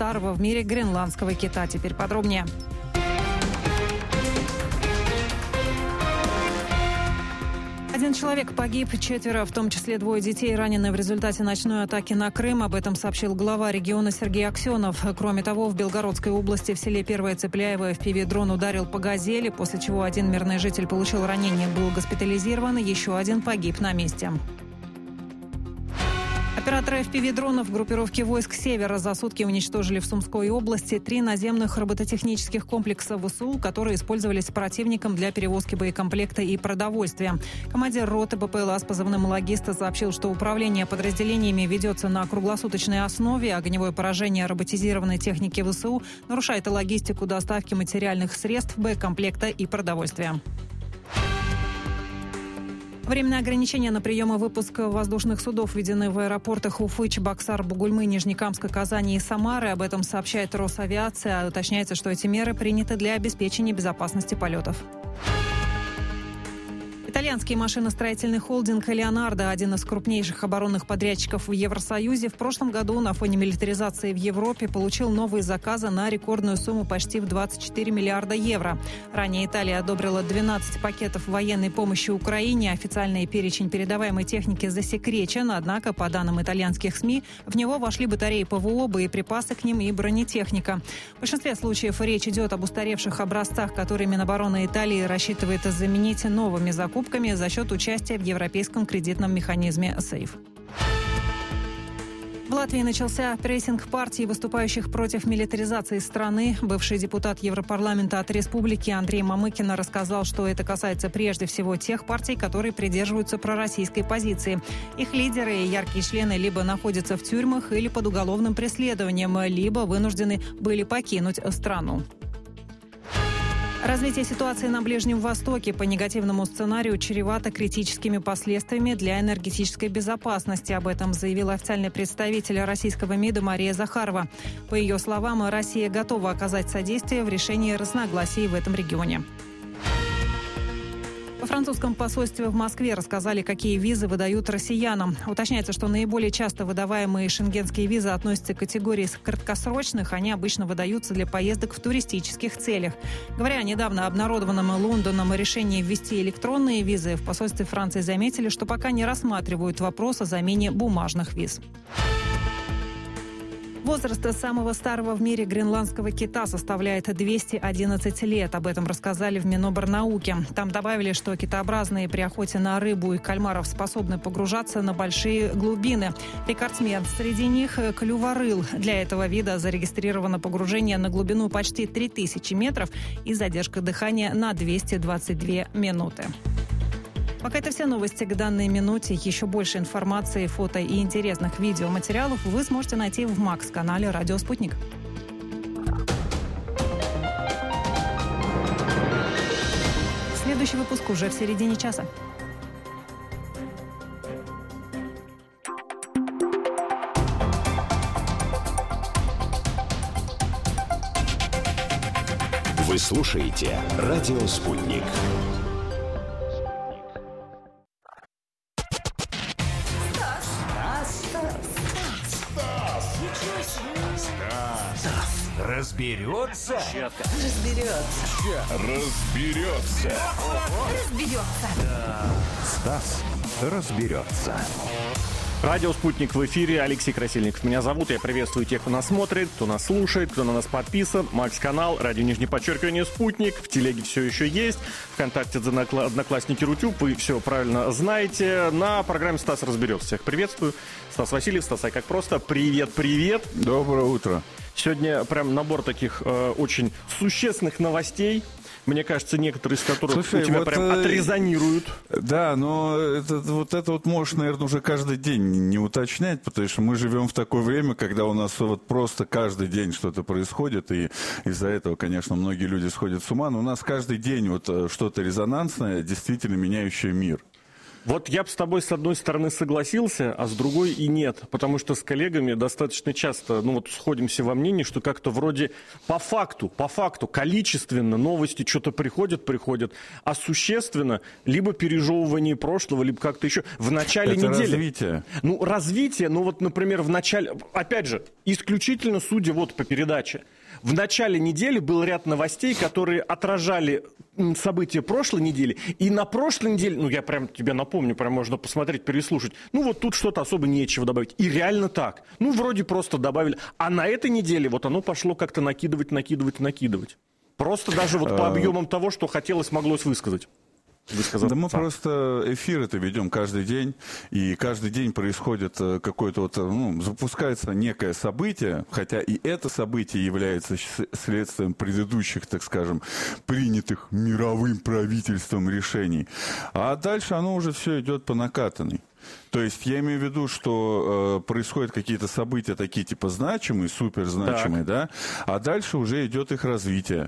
старого в мире гренландского кита. Теперь подробнее. Один человек погиб, 4, в том числе 2 детей, ранены в результате ночной атаки на Крым. Об этом сообщил глава региона Сергей Аксенов. Кроме того, в Белгородской области в селе Первое Цепляево FPV-дрон ударил по «Газели», после чего один мирный житель получил ранение, был госпитализирован, еще один погиб на месте. Операторы FPV-дронов группировки войск «Севера» за сутки уничтожили в Сумской области 3 наземных робототехнических комплекса ВСУ, которые использовались противником для перевозки боекомплекта и продовольствия. Командир роты БПЛА с позывным «Логиста» сообщил, что управление подразделениями ведется на круглосуточной основе. Огневое поражение роботизированной техники ВСУ нарушает и логистику доставки материальных средств, боекомплекта и продовольствия. Временные ограничения на прием и выпуск воздушных судов введены в аэропортах Уфы, Чебоксар, Бугульмы, Нижнекамска, Казани и Самары. Об этом сообщает Росавиация. Уточняется, что эти меры приняты для обеспечения безопасности полетов. Итальянский машиностроительный холдинг «Леонардо», один из крупнейших оборонных подрядчиков в Евросоюзе, в прошлом году на фоне милитаризации в Европе получил новые заказы на рекордную сумму почти в 24 миллиарда евро. Ранее Италия одобрила 12 пакетов военной помощи Украине. Официальный перечень передаваемой техники засекречен, однако, по данным итальянских СМИ, в него вошли батареи ПВО, боеприпасы к ним и бронетехника. В большинстве случаев речь идет об устаревших образцах, которые Минобороны Италии рассчитывает заменить новыми закупками за счет участия в европейском кредитном механизме «Сейф». В Латвии начался прессинг партий, выступающих против милитаризации страны. Бывший депутат Европарламента от Республики Андрей Мамыкин рассказал, что это касается прежде всего тех партий, которые придерживаются пророссийской позиции. Их лидеры и яркие члены либо находятся в тюрьмах или под уголовным преследованием, либо вынуждены были покинуть страну. Развитие ситуации на Ближнем Востоке по негативному сценарию чревато критическими последствиями для энергетической безопасности. Об этом заявила официальный представитель российского МИДа Мария Захарова. По ее словам, Россия готова оказать содействие в решении разногласий в этом регионе. Во французском посольстве в Москве рассказали, какие визы выдают россиянам. Уточняется, что наиболее часто выдаваемые шенгенские визы относятся к категории краткосрочных. Они обычно выдаются для поездок в туристических целях. Говоря о недавно обнародованном Лондоном решении ввести электронные визы, в посольстве Франции заметили, что пока не рассматривают вопрос о замене бумажных виз. Возраст самого старого в мире гренландского кита составляет 211 лет. Об этом рассказали в Миноборнауке. Там добавили, что китообразные при охоте на рыбу и кальмаров способны погружаться на большие глубины. Рекордсмен среди них – клюворыл. Для этого вида зарегистрировано погружение на глубину почти 3000 метров и задержка дыхания на 222 минуты. Пока это все новости к данной минуте. Еще больше информации, фото и интересных видеоматериалов вы сможете найти в МАКС-канале «Радио Спутник». Следующий выпуск уже в середине часа. Вы слушаете «Радио Спутник». Разберется? Стас разберется. Радио «Спутник» в эфире. Алексей Красильников меня зовут. Я приветствую тех, кто нас смотрит, кто нас слушает, кто на нас подписан. МАКС-канал, радио _ «Спутник». В телеге все еще есть. ВКонтакте, Одноклассники, Рутюб. Вы все правильно знаете. На программе «Стас разберется». Всех приветствую. Стас Васильев, Стас, как просто. Привет. Доброе утро. Сегодня прям набор таких очень существенных новостей. Мне кажется, некоторые из которых у тебя вот прям отрезонируют. Да, но это можешь, наверное, уже каждый день не уточнять, потому что мы живем в такое время, когда у нас вот просто каждый день что-то происходит, и из-за этого, конечно, многие люди сходят с ума, но у нас каждый день вот что-то резонансное, действительно меняющее мир. Вот я бы с тобой с одной стороны согласился, а с другой и нет. Потому что с коллегами достаточно часто сходимся во мнении, что как-то вроде по факту, количественно новости что-то приходят, а существенно либо пережевывание прошлого, либо как-то еще в начале недели. Развитие. Развитие, например, в начале, опять же, исключительно судя по передаче. В начале недели был ряд новостей, которые отражали события прошлой недели. И на прошлой неделе, я прям тебе напомню, прям можно посмотреть, переслушать. Тут что-то особо нечего добавить. И реально так. Вроде просто добавили. А на этой неделе оно пошло как-то накидывать. Просто даже по объемам того, что хотелось, моглось высказать. Да мы просто эфиры-то ведем каждый день, и каждый день происходит какое-то запускается некое событие, хотя и это событие является следствием предыдущих, так скажем, принятых мировым правительством решений. А дальше оно уже все идет по накатанной. То есть я имею в виду, что происходят какие-то события такие типа значимые, суперзначимые, да, а дальше уже идет их развитие.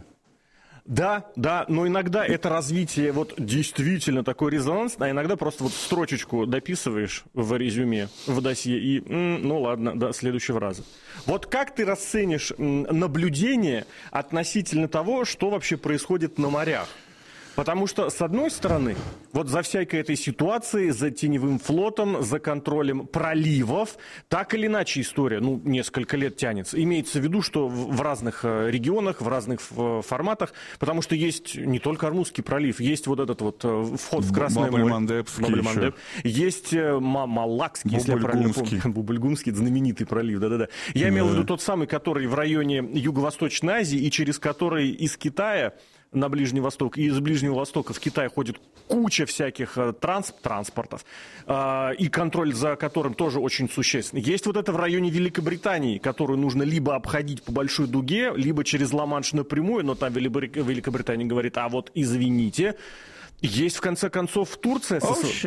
Да, но иногда это развитие действительно такой резонанс, а иногда просто строчечку дописываешь в резюме, в досье, и ладно, до следующего раза. Как ты расценишь наблюдение относительно того, что вообще происходит на морях? Потому что, с одной стороны, за всякой этой ситуацией, за теневым флотом, за контролем проливов, так или иначе история, несколько лет тянется. Имеется в виду, что в разных регионах, в разных форматах, потому что есть не только Ормузский пролив, есть этот вход в Красное море. Бабль-Мандеб. Есть Малакский, если я правильно помню. Бубль-Гумский, знаменитый пролив, да-да-да. Я имел в виду тот самый, который в районе Юго-Восточной Азии, и через который из Китая на Ближний Восток, и из Ближнего Востока в Китай ходит куча всяких транспортов, и контроль за которым тоже очень существенный. Есть это в районе Великобритании, которую нужно либо обходить по большой дуге, либо через Ла-Манш напрямую, но там Великобритания говорит, извините. Есть, в конце концов, Турция.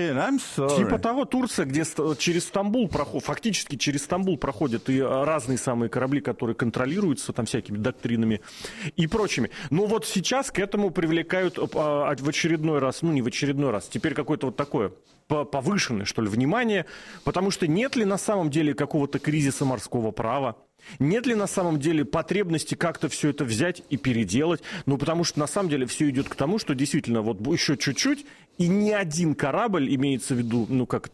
Типа того, Турция, где через Стамбул проходит, фактически через Стамбул проходят и разные самые корабли, которые контролируются там всякими доктринами и прочими. Но сейчас к этому привлекают в очередной раз, не в очередной раз, теперь какое-то такое повышенное, что ли, внимание, потому что нет ли на самом деле какого-то кризиса морского права? Нет ли на самом деле потребности как-то все это взять и переделать? Потому что на самом деле все идет к тому, что действительно еще чуть-чуть, и ни один корабль, имеется в виду,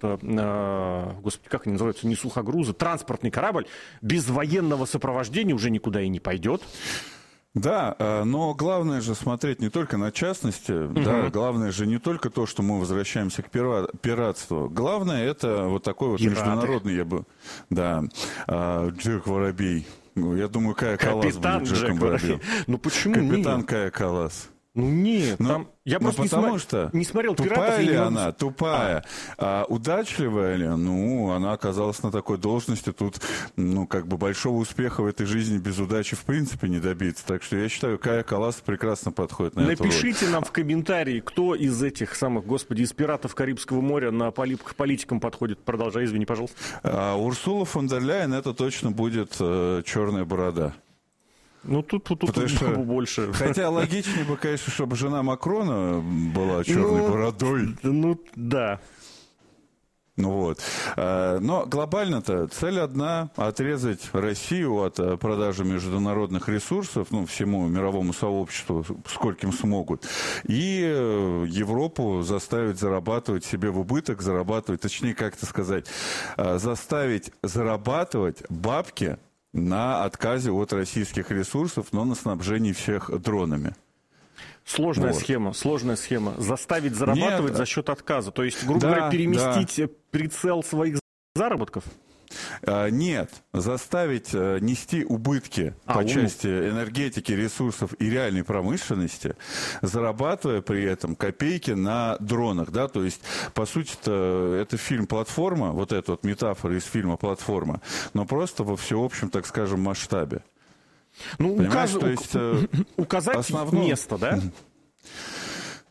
господи, как они называются, не сухогрузы, транспортный корабль, без военного сопровождения уже никуда и не пойдет. Да, но главное же смотреть не только на частности, да, главное же не только то, что мы возвращаемся к пиратству. Главное это такой международный, Джек Воробей. Я думаю, Кая Каллас будет Джеком Воробьем. Почему Капитан Кая Каллас. Нет, я просто не смотрел «Пиратов». Тупая ли она? Тупая. А удачливая ли? Она оказалась на такой должности. Тут, большого успеха в этой жизни без удачи в принципе не добиться. Так что я считаю, Кая Каллас прекрасно подходит на эту роль. Напишите нам в комментарии, кто из этих самых, из «Пиратов Карибского моря» к политикам подходит. Продолжай, извини, пожалуйста. Урсула фон дер Ляйен это точно будет черная борода. Тут больше. Хотя логичнее бы, конечно, чтобы жена Макрона была черной бородой. Да. Но глобально-то цель одна – отрезать Россию от продажи международных ресурсов, всему мировому сообществу, скольким смогут, и Европу заставить зарабатывать себе в убыток, заставить зарабатывать бабки на отказе от российских ресурсов, но на снабжении всех дронами. Сложная схема. Заставить зарабатывать за счет отказа. То есть, грубо говоря, переместить прицел своих заработков? Нет, заставить нести убытки по части энергетики, ресурсов и реальной промышленности, зарабатывая при этом копейки на дронах, да, то есть, по сути-то, это фильм «Платформа», эта метафора из фильма «Платформа», но просто во всеобщем, так скажем, масштабе. Указать место, да?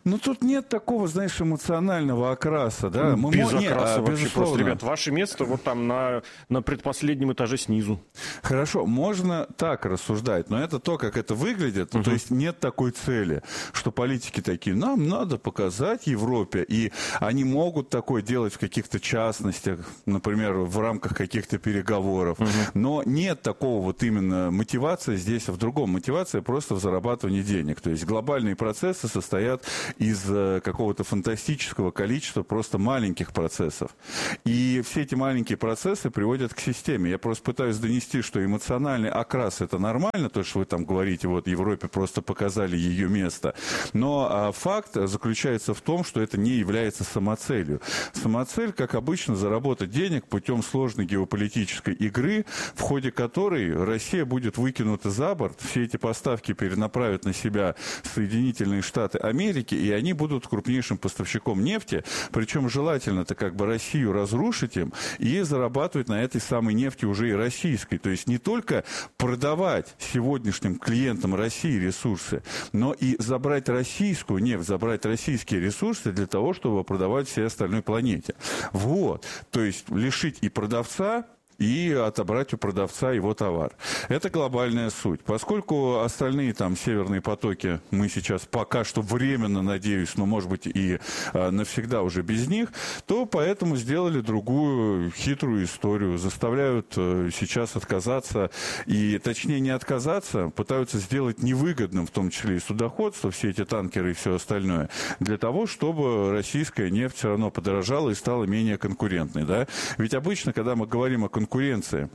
Ну, тут нет такого, знаешь, эмоционального окраса, да? Без окраса вообще безусловно. просто, ребят. Ваше место вот там на предпоследнем этаже снизу. Хорошо, можно так рассуждать, но это то, как это выглядит. То есть нет такой цели, что политики такие, нам надо показать Европе, и они могут такое делать в каких-то частностях, например, в рамках каких-то переговоров. Но нет такого вот именно мотивации здесь, в другом. Мотивация просто в зарабатывании денег. То есть глобальные процессы состоят из какого-то фантастического количества просто маленьких процессов. И все эти маленькие процессы приводят к системе. Я просто пытаюсь донести, что эмоциональный окрас — это нормально, то, что вы там говорите, вот Европе просто показали ее место. Но факт заключается в том, что это не является самоцелью. Самоцель, как обычно, заработать денег путем сложной геополитической игры, в ходе которой Россия будет выкинута за борт, все эти поставки перенаправят на себя Соединенные Штаты Америки, и они будут крупнейшим поставщиком нефти, причем желательно-то как бы Россию разрушить им и зарабатывать на этой самой нефти уже и российской. То есть не только продавать сегодняшним клиентам России ресурсы, но и забрать российскую нефть, забрать российские ресурсы для того, чтобы продавать всей остальной планете. Вот. То есть лишить и продавца, и отобрать у продавца его товар. Это глобальная суть. Поскольку остальные там северные потоки мы сейчас пока что временно, надеюсь, но может быть и навсегда уже без них, то поэтому сделали другую хитрую историю. Заставляют сейчас отказаться, и точнее не отказаться, пытаются сделать невыгодным, в том числе и судоходство, все эти танкеры и все остальное, для того, чтобы российская нефть все равно подорожала и стала менее конкурентной. Да? Ведь обычно, когда мы говорим о конкуренции,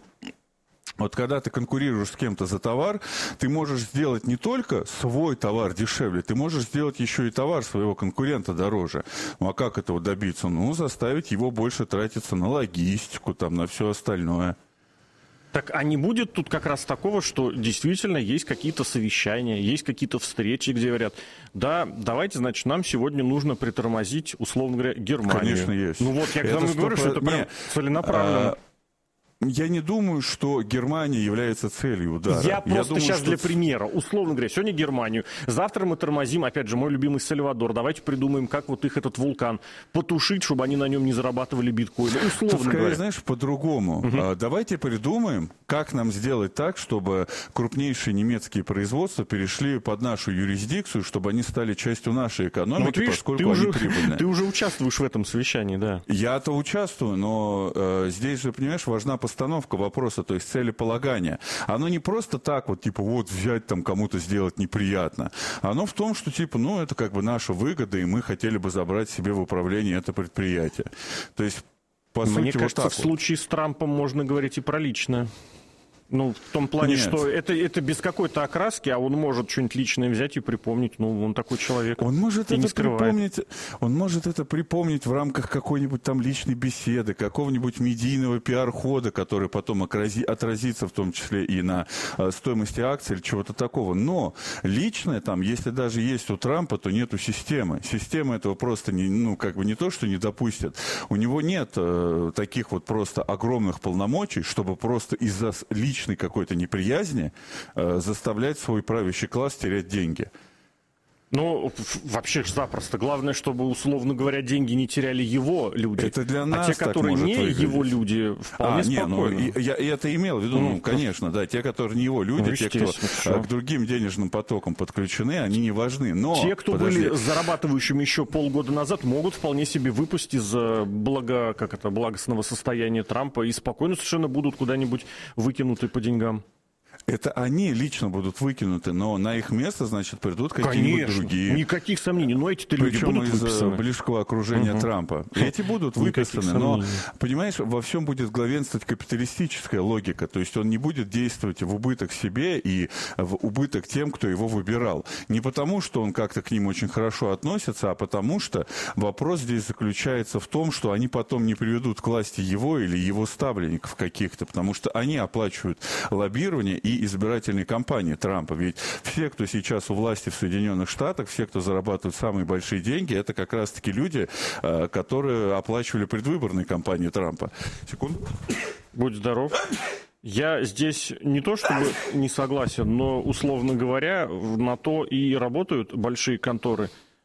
вот когда ты конкурируешь с кем-то за товар, ты можешь сделать не только свой товар дешевле, ты можешь сделать еще и товар своего конкурента дороже. Ну а как этого добиться? Ну, заставить его больше тратиться на логистику, там, на все остальное. Так, а не будет тут как раз такого, что действительно есть какие-то совещания, есть какие-то встречи, где говорят, да, давайте, значит, нам сегодня нужно притормозить, условно говоря, Германию. Конечно, есть. Ну вот, я к тому говорю, что это прям целенаправленно. Я не думаю, что Германия является целью удара. Я просто думаю, сейчас что... для примера, условно говоря, сегодня Германию, завтра мы тормозим, опять же, мой любимый Сальвадор, давайте придумаем, как вот их этот вулкан потушить, чтобы они на нем не зарабатывали биткоины, условно Тут, скорее, говоря. знаешь, по-другому. Давайте придумаем, как нам сделать так, чтобы крупнейшие немецкие производства перешли под нашу юрисдикцию, чтобы они стали частью нашей экономики, вот видишь, поскольку они прибыльные. Ты уже участвуешь в этом совещании, да. Я-то участвую, но здесь же, понимаешь, важна постановка вопроса, то есть целеполагание. Оно не просто так вот, типа, вот взять там кому-то сделать неприятно. Оно в том, что, типа, ну, это как бы наша выгода, и мы хотели бы забрать себе в управление это предприятие. То есть, по сути, мне кажется, вот так в случае с Трампом можно говорить и про личное. Ну, в том плане, Нет. что это без какой-то окраски, а он может что-нибудь личное взять и припомнить. Ну, он такой человек. Он может, это припомнить в рамках какой-нибудь там личной беседы, какого-нибудь медийного пиар-хода, который потом отразится в том числе и на стоимости акций или чего-то такого. Но личное там, если даже есть у Трампа, то нету системы. Система этого просто не то, что не допустит. У него нет таких вот просто огромных полномочий, чтобы просто из-за личной какой-то неприязни заставлять свой правящий класс терять деньги. Ну, вообще же запросто. Главное, чтобы, условно говоря, деньги не теряли его люди. Это для нас а те, которые так не выглядеть. Его люди, вполне спокойно. Я это имел в виду, конечно, да, те, которые не его люди, те, кто к другим денежным потокам подключены, они не важны. Но, те, кто были зарабатывающими еще полгода назад, могут вполне себе выпасть из благостного состояния Трампа и спокойно совершенно будут куда-нибудь выкинуты по деньгам. Это они лично будут выкинуты, но на их место, значит, придут какие-нибудь другие. Никаких сомнений. Но эти-то люди будут выписаны. Из близкого окружения Трампа. Эти будут выписаны, но, понимаешь, во всем будет главенствовать капиталистическая логика. То есть он не будет действовать в убыток себе и в убыток тем, кто его выбирал. Не потому, что он как-то к ним очень хорошо относится, а потому что вопрос здесь заключается в том, что они потом не приведут к власти его или его ставленников каких-то, потому что они оплачивают лоббирование и избирательной кампании Трампа. Ведь все, кто сейчас у власти в Соединенных Штатах, все, кто зарабатывают самые большие деньги, это как раз-таки люди, которые оплачивали предвыборные кампании Трампа. Секунду. Будь здоров. Я здесь не то чтобы не согласен, но, условно говоря, на то и работают большие конторы.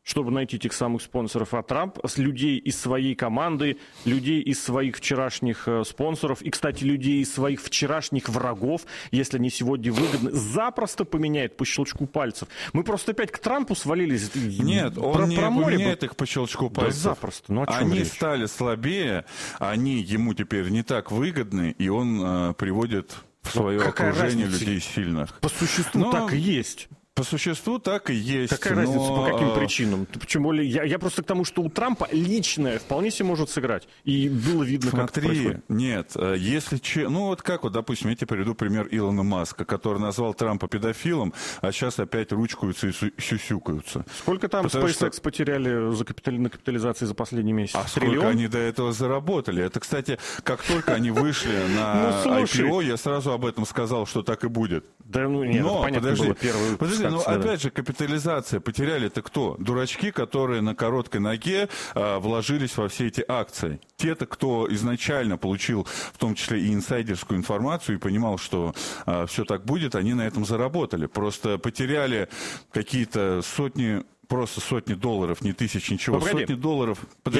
чтобы найти тех самых спонсоров, а Трамп с людей из своей команды, людей из своих вчерашних спонсоров и, кстати, людей из своих вчерашних врагов, если они сегодня выгодны, запросто поменяет по щелчку пальцев. Мы просто опять к Трампу свалились. Нет, он не поменяет их по щелчку пальцев. Да запросто. Ну, о чем они речь? стали слабее, они ему теперь не так выгодны, и он приводит в свое окружение людей сильных. По существу так и есть. По существу так и есть. Какая разница, по каким причинам? Почему я просто к тому, что у Трампа личное вполне себе может сыграть. И было видно, как это происходит. Нет, если... Ну вот как, вот, допустим, я тебе приведу пример Илона Маска, который назвал Трампа педофилом, а сейчас опять ручкаются и сюсюкаются. Сколько там SpaceX потеряли на капитализации за последний месяц? А сколько они до этого заработали? Это, кстати, как только они вышли на IPO, я сразу об этом сказал, что так и будет. Да, ну нет, это понятно было первый выпуск. Ну, опять же, капитализация. Потеряли-то кто? Дурачки, которые на короткой ноге вложились во все эти акции. Те-то, кто изначально получил, в том числе и инсайдерскую информацию, и понимал, что все так будет, они на этом заработали. Просто потеряли какие-то сотни долларов, не тысяч, ничего. Сотни долларов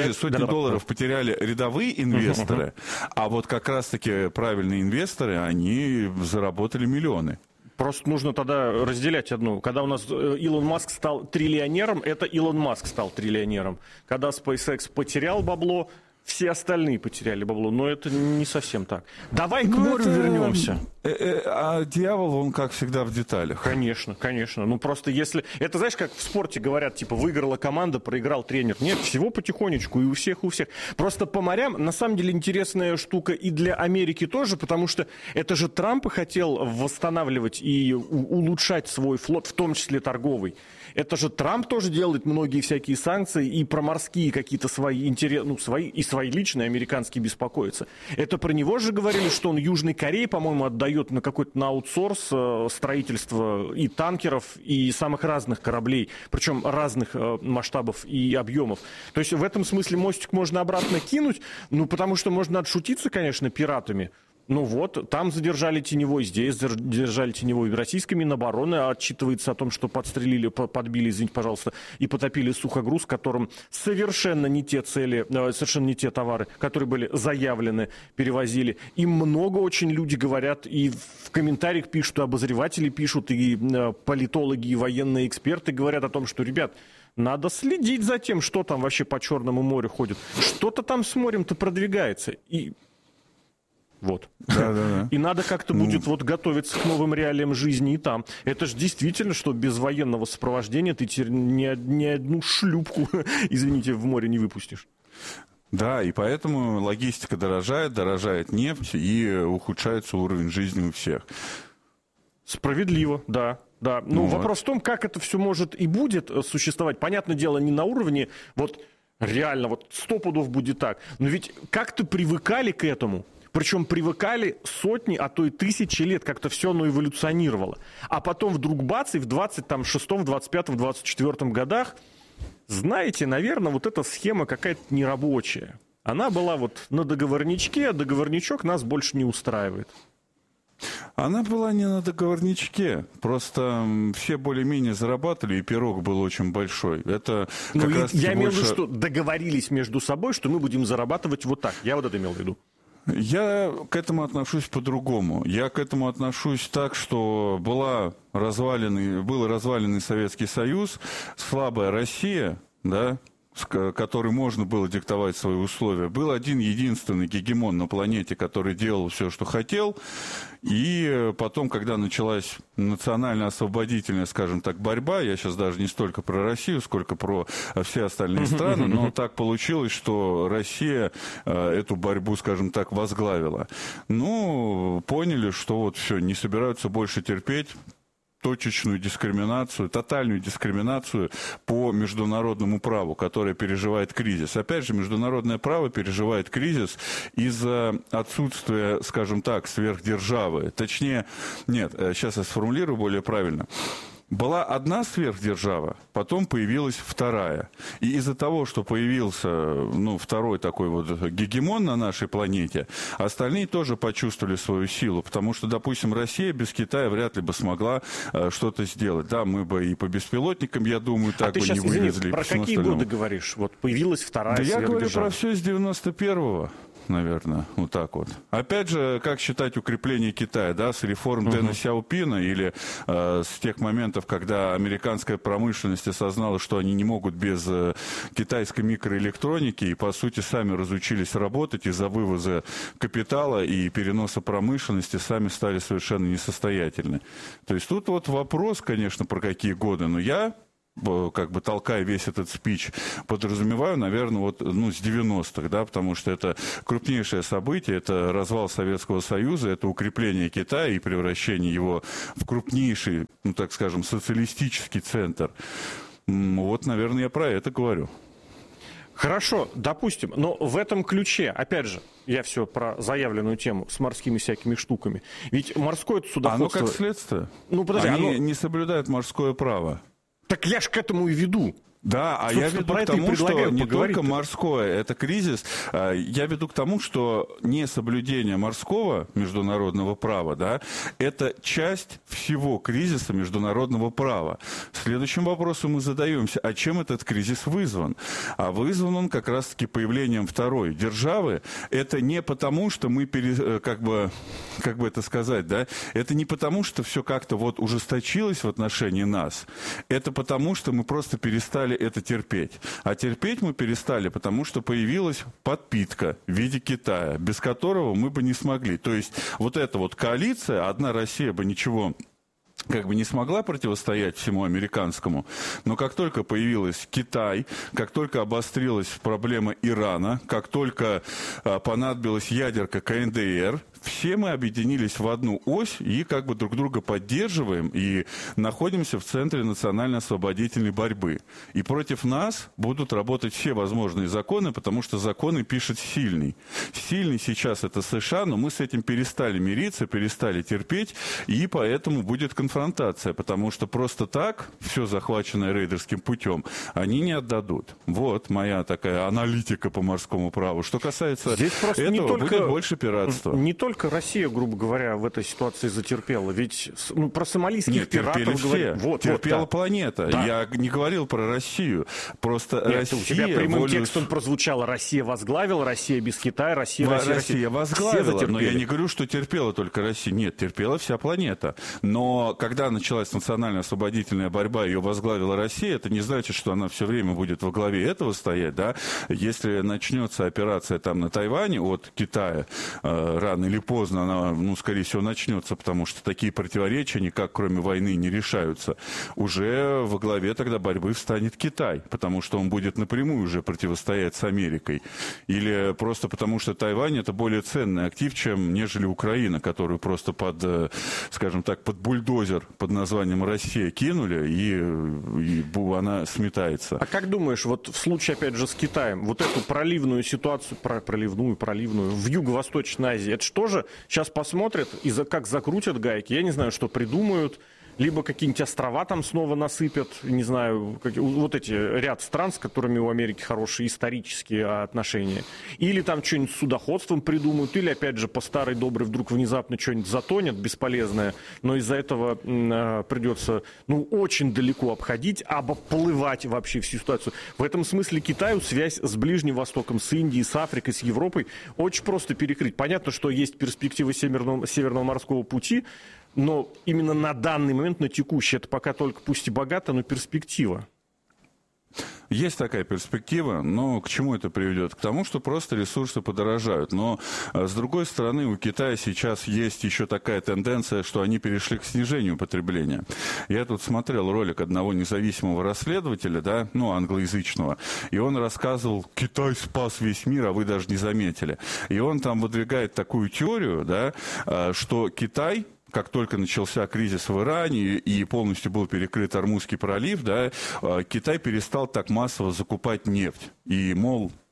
потеряли рядовые инвесторы, а вот как раз-таки правильные инвесторы, они заработали миллионы. Просто нужно тогда разделять одну. Когда у нас Илон Маск стал триллионером, это Илон Маск стал триллионером. Когда SpaceX потерял бабло, все остальные потеряли бабло. Но это не совсем так. Давай к морю вернемся. А дьявол, он, как всегда, в деталях. Конечно, конечно. Ну, просто если... Это, знаешь, как в спорте говорят, типа, выиграла команда, проиграл тренер. Нет, всего потихонечку, и у всех. Просто по морям, на самом деле, интересная штука и для Америки тоже, потому что это же Трамп хотел восстанавливать и улучшать свой флот, в том числе торговый. Это же Трамп тоже делает многие всякие санкции и про морские какие-то свои интересы, ну, свои личные американские беспокоятся. Это про него же говорили, что он Южной Корее, по-моему, отдает на аутсорс строительство и танкеров, и самых разных кораблей, причем разных масштабов и объемов. То есть в этом смысле мостик можно обратно кинуть, ну, потому что можно отшутиться, конечно, пиратами. Ну вот, там задержали теневой, здесь задержали теневой. Российская Минобороны отчитывается о том, что подбили, извините, пожалуйста, и потопили сухогруз, которым совершенно не те цели, совершенно не те товары, которые были заявлены, перевозили. И много очень люди говорят, и в комментариях пишут, и обозреватели пишут, и политологи, и военные эксперты говорят о том, что, ребят, надо следить за тем, что там вообще по Черному морю ходит. Что-то там с морем-то продвигается. И... Вот. Да. И надо как-то будет готовиться к новым реалиям жизни и там. Это же действительно, что без военного сопровождения ты ни одну шлюпку, извините, в море не выпустишь. Да, и поэтому логистика дорожает нефть, и ухудшается уровень жизни у всех. Справедливо, да. Ну, вопрос в том, как это все может и будет существовать. Понятное дело, не на уровне, реально, 100 пудов будет так. Но ведь как-то привыкали к этому. Причем привыкали сотни, а то и тысячи лет, как-то все оно эволюционировало. А потом вдруг бац, и в 26-м, 25-м, 24-м годах, знаете, наверное, эта схема какая-то нерабочая. Она была на договорничке, а договорничок нас больше не устраивает. Она была не на договорничке, просто все более-менее зарабатывали, и пирог был очень большой. Это я имел в виду, что договорились между собой, что мы будем зарабатывать вот так. Я это имел в виду. Я к этому отношусь по-другому. Я к этому отношусь так, что был разваленный Советский Союз, слабая Россия, да, с которой можно было диктовать свои условия. Был один единственный гегемон на планете, который делал все, что хотел. И потом, когда началась национально-освободительная, скажем так, борьба, я сейчас даже не столько про Россию, сколько про все остальные страны, но так получилось, что Россия эту борьбу, скажем так, возглавила. Поняли, что все, не собираются больше терпеть точечную дискриминацию, тотальную дискриминацию по международному праву, которое переживает кризис. Опять же, международное право переживает кризис из-за отсутствия, скажем так, сверхдержавы. Точнее, нет, сейчас я сформулирую более правильно. была одна сверхдержава, потом появилась вторая. И из-за того, что появился второй такой вот гегемон на нашей планете, остальные тоже почувствовали свою силу. Потому что, допустим, Россия без Китая вряд ли бы смогла что-то сделать. Да, мы бы и по беспилотникам, я думаю, так бы не вылезли. Про какие годы говоришь? Вот появилась вторая сверхдержава. Я говорю про все с 91-го. Наверное, вот так вот. Опять же, как считать укрепление Китая, да, с реформ Дэна Сяопина или с тех моментов, когда американская промышленность осознала, что они не могут без китайской микроэлектроники и, по сути, сами разучились работать из-за вывоза капитала и переноса промышленности, сами стали совершенно несостоятельны. То есть тут вот вопрос, конечно, про какие годы, но я, как бы толкая весь этот спич, подразумеваю, наверное, вот, с 90-х, да, потому что это крупнейшее событие, это развал Советского Союза, это укрепление Китая и превращение его в крупнейший, так скажем, социалистический центр. Вот, наверное, я про это говорю. Хорошо, допустим, но в этом ключе, опять же, я все про заявленную тему с морскими всякими штуками, ведь морское судоходство... Оно как следствие. Подожди, они не соблюдают морское право. Так я ж к этому и веду. Да, а я веду к тому, что не только морское, это кризис. Я веду к тому, что несоблюдение морского международного права, да, это часть всего кризиса международного права. Следующим вопросом мы задаемся, а чем этот кризис вызван? А вызван он как раз-таки появлением второй державы. Это не потому, что мы, как бы это сказать, да, это не потому, что все как-то вот ужесточилось в отношении нас. Это потому, что мы просто перестали это терпеть. А терпеть мы перестали, потому что появилась подпитка в виде Китая, без которого мы бы не смогли. То есть вот эта вот коалиция, одна Россия бы ничего как бы не смогла противостоять всему американскому, но как только появилась Китай, как только обострилась проблема Ирана, как только понадобилась ядерка КНДР, все мы объединились в одну ось и как бы друг друга поддерживаем и находимся в центре национально-освободительной борьбы. И против нас будут работать все возможные законы, потому что законы пишет сильный. Сильный сейчас это США, но мы с этим перестали мириться, перестали терпеть, и поэтому будет конфронтация, потому что просто так все захваченное рейдерским путем они не отдадут. Вот моя такая аналитика по морскому праву. Что касается этого, будет больше пиратства. Не только Россия, грубо говоря, в этой ситуации затерпела. Ведь про сомалийских пиратов говорят... Терпела планета. Да. Я не говорил про Россию. Просто Россия... У тебя прямым текстом прозвучало: Россия возглавила, Россия без Китая, Россия возглавила, но я не говорю, что терпела только Россия. Нет, терпела вся планета. Но когда началась национально-освободительная борьба, ее возглавила Россия, это не значит, что она все время будет во главе этого стоять, да? Если начнется операция там на Тайване от Китая, рано или поздно она, скорее всего, начнется, потому что такие противоречия никак, кроме войны, не решаются. Уже во главе тогда борьбы встанет Китай, потому что он будет напрямую уже противостоять с Америкой. Или просто потому, что Тайвань — это более ценный актив, нежели Украина, которую просто под, скажем так, под бульдозер под названием Россия кинули, и она сметается. А как думаешь, вот в случае, опять же, с Китаем, вот эту проливную ситуацию, проливную в Юго-Восточной Азии, это что же сейчас посмотрят и как закрутят гайки, я не знаю, что придумают, либо какие-нибудь острова там снова насыпят, не знаю, вот эти ряд стран, с которыми у Америки хорошие исторические отношения, или там что-нибудь с судоходством придумают, или опять же по старой доброй вдруг внезапно что-нибудь затонет бесполезное, но из-за этого придется очень далеко обходить, обплывать вообще всю ситуацию. В этом смысле Китаю связь с Ближним Востоком, с Индией, с Африкой, с Европой очень просто перекрыть. Понятно, что есть перспективы Северного морского пути, но именно на данный момент, на текущий, это пока только пусть и богато, но перспектива. Есть такая перспектива, но к чему это приведет? К тому, что просто ресурсы подорожают. Но, с другой стороны, у Китая сейчас есть еще такая тенденция, что они перешли к снижению потребления. Я тут смотрел ролик одного независимого расследователя, да, англоязычного, и он рассказывал: Китай спас весь мир, а вы даже не заметили. И он там выдвигает такую теорию, да, что Китай, как только начался кризис в Иране и полностью был перекрыт Ормузский пролив, да, Китай перестал так массово закупать нефть. И, мол,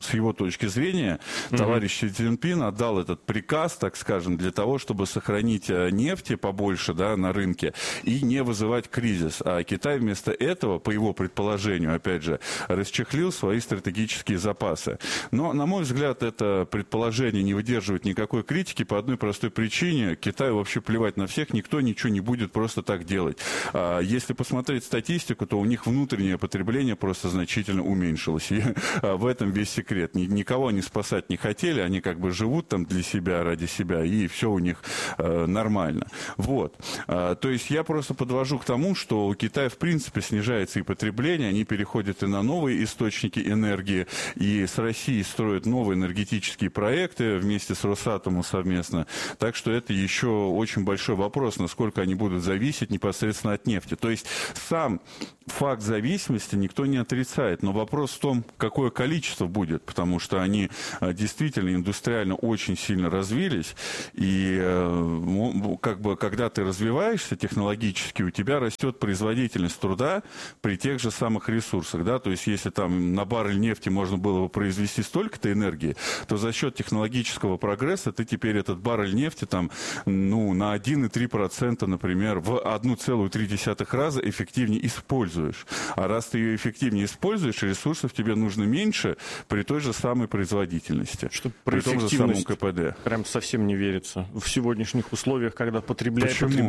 с его точки зрения, товарищ Си Цзиньпин отдал этот приказ, так скажем, для того, чтобы сохранить нефти побольше, да, на рынке и не вызывать кризис. А Китай вместо этого, по его предположению, опять же, расчехлил свои стратегические запасы. Но, на мой взгляд, это предположение не выдерживает никакой критики по одной простой причине. Китаю вообще плевать на всех, никто ничего не будет просто так делать. Если посмотреть статистику, то у них внутреннее потребление просто значительно уменьшилось. И в этом весь секрет. Никого они спасать не хотели, они как бы живут там для себя, ради себя, и все у них нормально. Вот. То есть я просто подвожу к тому, что у Китая в принципе снижается и потребление, они переходят и на новые источники энергии, и с Россией строят новые энергетические проекты вместе с Росатомом совместно. Так что это еще очень большой вопрос, насколько они будут зависеть непосредственно от нефти. То есть сам факт зависимости никто не отрицает, но вопрос в том, какое количество будет, потому что они действительно индустриально очень сильно развились, и как бы когда ты развиваешься технологически, у тебя растет производительность труда при тех же самых ресурсах, да, то есть если там на баррель нефти можно было бы произвести столько-то энергии, то за счет технологического прогресса ты теперь этот баррель нефти там, ну, на 1,3%, например, в 1,3 раза эффективнее используешь. А раз ты ее эффективнее используешь, ресурсов тебе нужно меньше при той же самой производительности, что при том же самом КПД. Прям совсем не верится. В сегодняшних условиях, когда потребляй.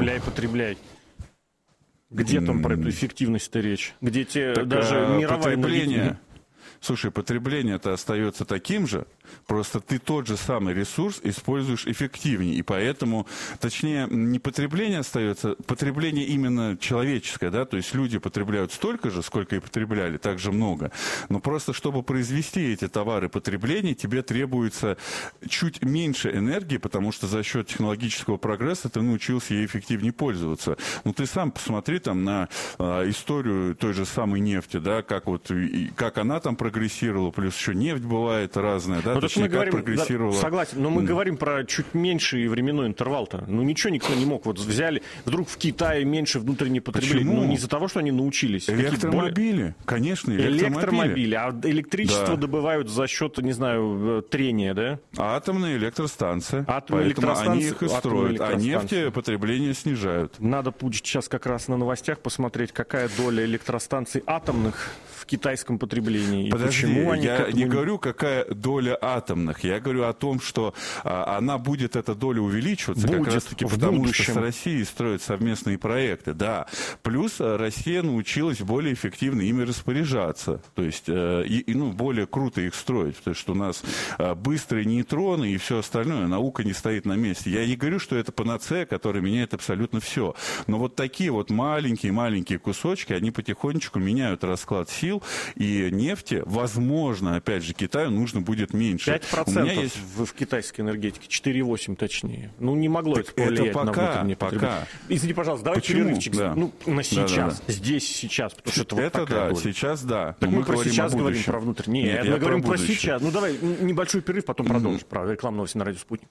Где там про эту эффективность-то речь? Где те Так, даже мировая потребление... Слушай, потребление-то остается таким же, просто ты тот же самый ресурс используешь эффективнее, и поэтому, точнее, не потребление остается, потребление именно человеческое, да, то есть люди потребляют столько же, сколько и потребляли, так же много, но просто чтобы произвести эти товары потребления, тебе требуется чуть меньше энергии, потому что за счет технологического прогресса ты научился ей эффективнее пользоваться. Ну, ты сам посмотри там на историю той же самой нефти, да, как вот, как она там прогрессировала, плюс еще нефть бывает разная, да, точнее, как прогрессировала. Да, согласен, но мы говорим про чуть меньший временной интервал-то. Ну, ничего никто не мог. Вот взяли, вдруг в Китае меньше внутреннее потребление. Почему? Ну, не из-за того, что они научились. Электромобили, конечно, электромобили. А электричество добывают за счет, не знаю, трения, да? Атомные электростанции. Атомные электростанции. Они их и строят, а нефтепотребление снижают. Надо будет сейчас как раз на новостях посмотреть, какая доля электростанций атомных в китайском потреблении. Подожди, почему они я не говорю, какая доля атомных. Я говорю о том, что она будет, эта доля увеличиваться, будет, как раз-таки потому, что с Россией строят совместные проекты. Да. Плюс Россия научилась более эффективно ими распоряжаться. То есть, более круто их строить. Потому что у нас быстрые нейтроны и все остальное. Наука не стоит на месте. Я не говорю, что это панацея, которая меняет абсолютно все. Но вот такие вот маленькие кусочки, они потихонечку меняют расклад сил. И нефти, возможно, опять же, Китаю нужно будет меньше. 5% есть... в китайской энергетике, 4,8% точнее. Ну, не могло так это повлиять это пока, на внутреннее потребление. Извини, пожалуйста, давай перерывчик. Да. Ну, на сейчас, здесь сейчас. Потому что это вот такая доля. Сейчас да. Так мы про сейчас говорим, про внутреннее. Нет, мы говорим про сейчас. Ну, давай небольшой перерыв, потом продолжим. Про рекламную новости на радио «Спутник».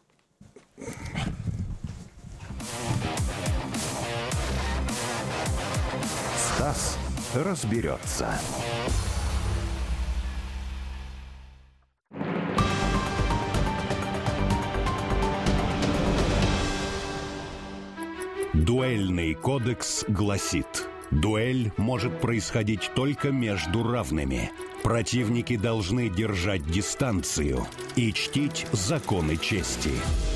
Стас разберется. Дуэльный кодекс гласит: дуэль может происходить только между равными. Противники должны держать дистанцию и чтить законы чести.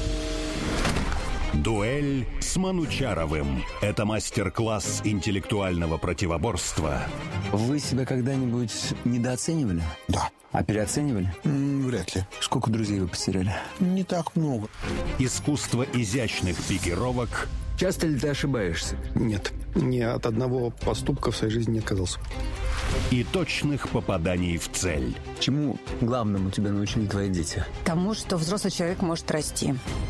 Дуэль с Манучаровым. Это мастер-класс интеллектуального противоборства. Вы себя когда-нибудь недооценивали? Да. А переоценивали? Вряд ли. Сколько друзей вы потеряли? Не так много. Искусство изящных пикировок. Часто ли ты ошибаешься? Нет. Ни от одного поступка в своей жизни не отказался. И точных попаданий в цель. Чему главному тебя научили твои дети? Тому, что взрослый человек может расти.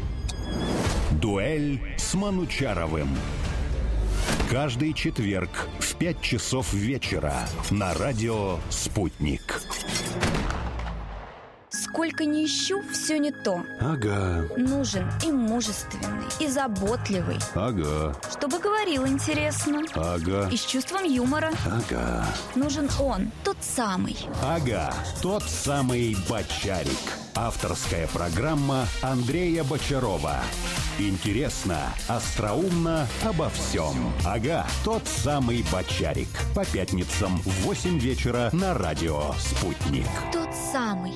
Дуэль с Манучаровым. Каждый четверг в 5 часов вечера на радио «Спутник». Сколько сколько ни ищу, все не то. Ага. Нужен и мужественный, и заботливый. Ага. Чтобы говорил интересно. Ага. И с чувством юмора. Ага. Нужен он, тот самый. Ага, тот самый Бочарик. Авторская программа Андрея Бочарова. Интересно, остроумно, обо всем. Ага, тот самый Бочарик. По пятницам в 8 вечера на радио «Спутник». Тот самый.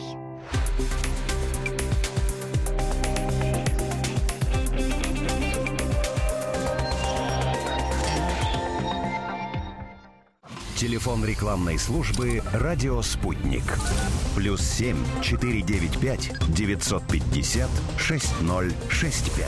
Телефон рекламной службы «Радио Спутник». +7 495 950 6065.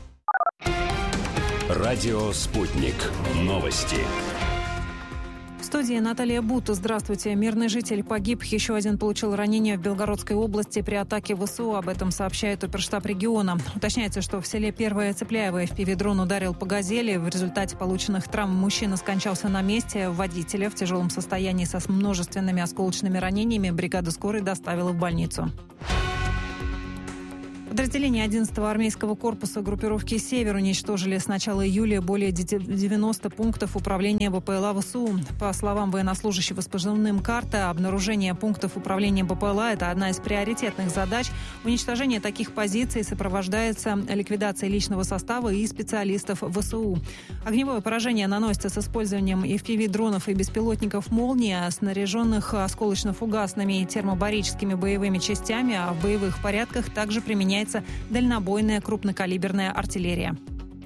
Радио Спутник. Новости. В студии Наталья Бута. Здравствуйте. Мирный житель погиб. Еще один получил ранение в Белгородской области при атаке ВСУ. Об этом сообщает оперштаб региона. Уточняется, что в селе Первое Цепляево FPV-дрон ударил по «Газели». В результате полученных травм мужчина скончался на месте. Водителя в тяжелом состоянии со множественными осколочными ранениями бригада скорой доставила в больницу. Подразделения 11-го армейского корпуса группировки «Север» уничтожили с начала июля более 90 пунктов управления БПЛА ВСУ. По словам военнослужащего с позывным «Карта», обнаружение пунктов управления БПЛА – это одна из приоритетных задач. Уничтожение таких позиций сопровождается ликвидацией личного состава и специалистов ВСУ. Огневое поражение наносится с использованием FPV-дронов и беспилотников «Молния», снаряженных осколочно-фугасными и термобарическими боевыми частями, а в боевых порядках также применяется дальнобойная крупнокалиберная артиллерия.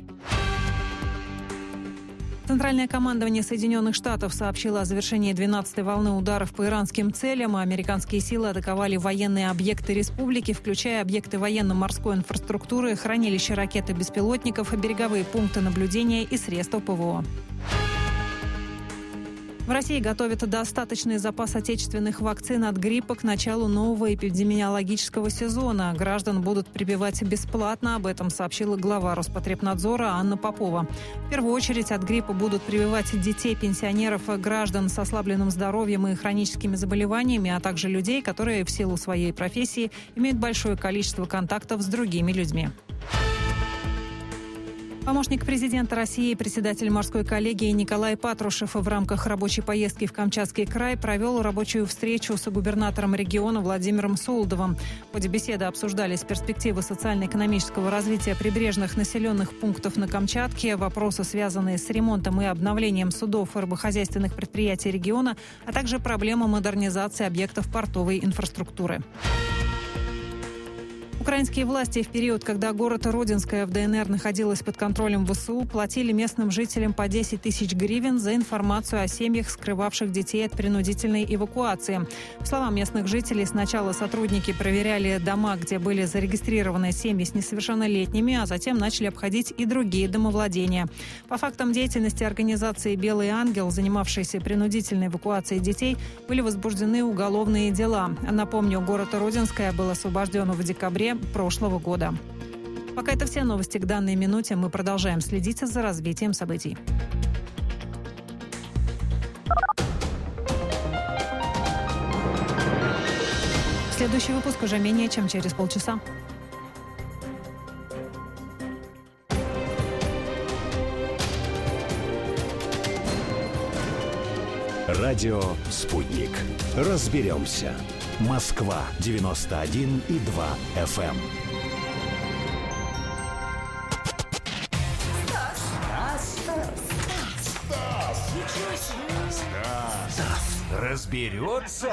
Центральное командование Соединенных Штатов сообщило о завершении 12-й волны ударов по иранским целям. Американские силы атаковали военные объекты республики, включая объекты военно-морской инфраструктуры, хранилища ракет и беспилотников, береговые пункты наблюдения и средства ПВО. В России готовят достаточный запас отечественных вакцин от гриппа к началу нового эпидемиологического сезона. Граждан будут прививать бесплатно. Об этом сообщила глава Роспотребнадзора Анна Попова. В первую очередь от гриппа будут прививать детей, пенсионеров, граждан с ослабленным здоровьем и хроническими заболеваниями, а также людей, которые в силу своей профессии имеют большое количество контактов с другими людьми. Помощник президента России, председатель морской коллегии Николай Патрушев в рамках рабочей поездки в Камчатский край провел рабочую встречу с губернатором региона Владимиром Солодовым. В ходе беседы обсуждались перспективы социально-экономического развития прибрежных населенных пунктов на Камчатке, вопросы, связанные с ремонтом и обновлением судов и рыбохозяйственных предприятий региона, а также проблема модернизации объектов портовой инфраструктуры. Украинские власти в период, когда город Родинское в ДНР находилась под контролем ВСУ, платили местным жителям по 10 тысяч гривен за информацию о семьях, скрывавших детей от принудительной эвакуации. По словам местных жителей, сначала сотрудники проверяли дома, где были зарегистрированы семьи с несовершеннолетними, а затем начали обходить и другие домовладения. По фактам деятельности организации «Белый ангел», занимавшейся принудительной эвакуацией детей, были возбуждены уголовные дела. Напомню, город Родинское был освобожден в декабре прошлого года. Пока это все новости к данной минуте. Мы продолжаем следить за развитием событий. Следующий выпуск уже менее чем через полчаса. Радио «Спутник». Разберемся. Москва 91,2 FM. Разберется?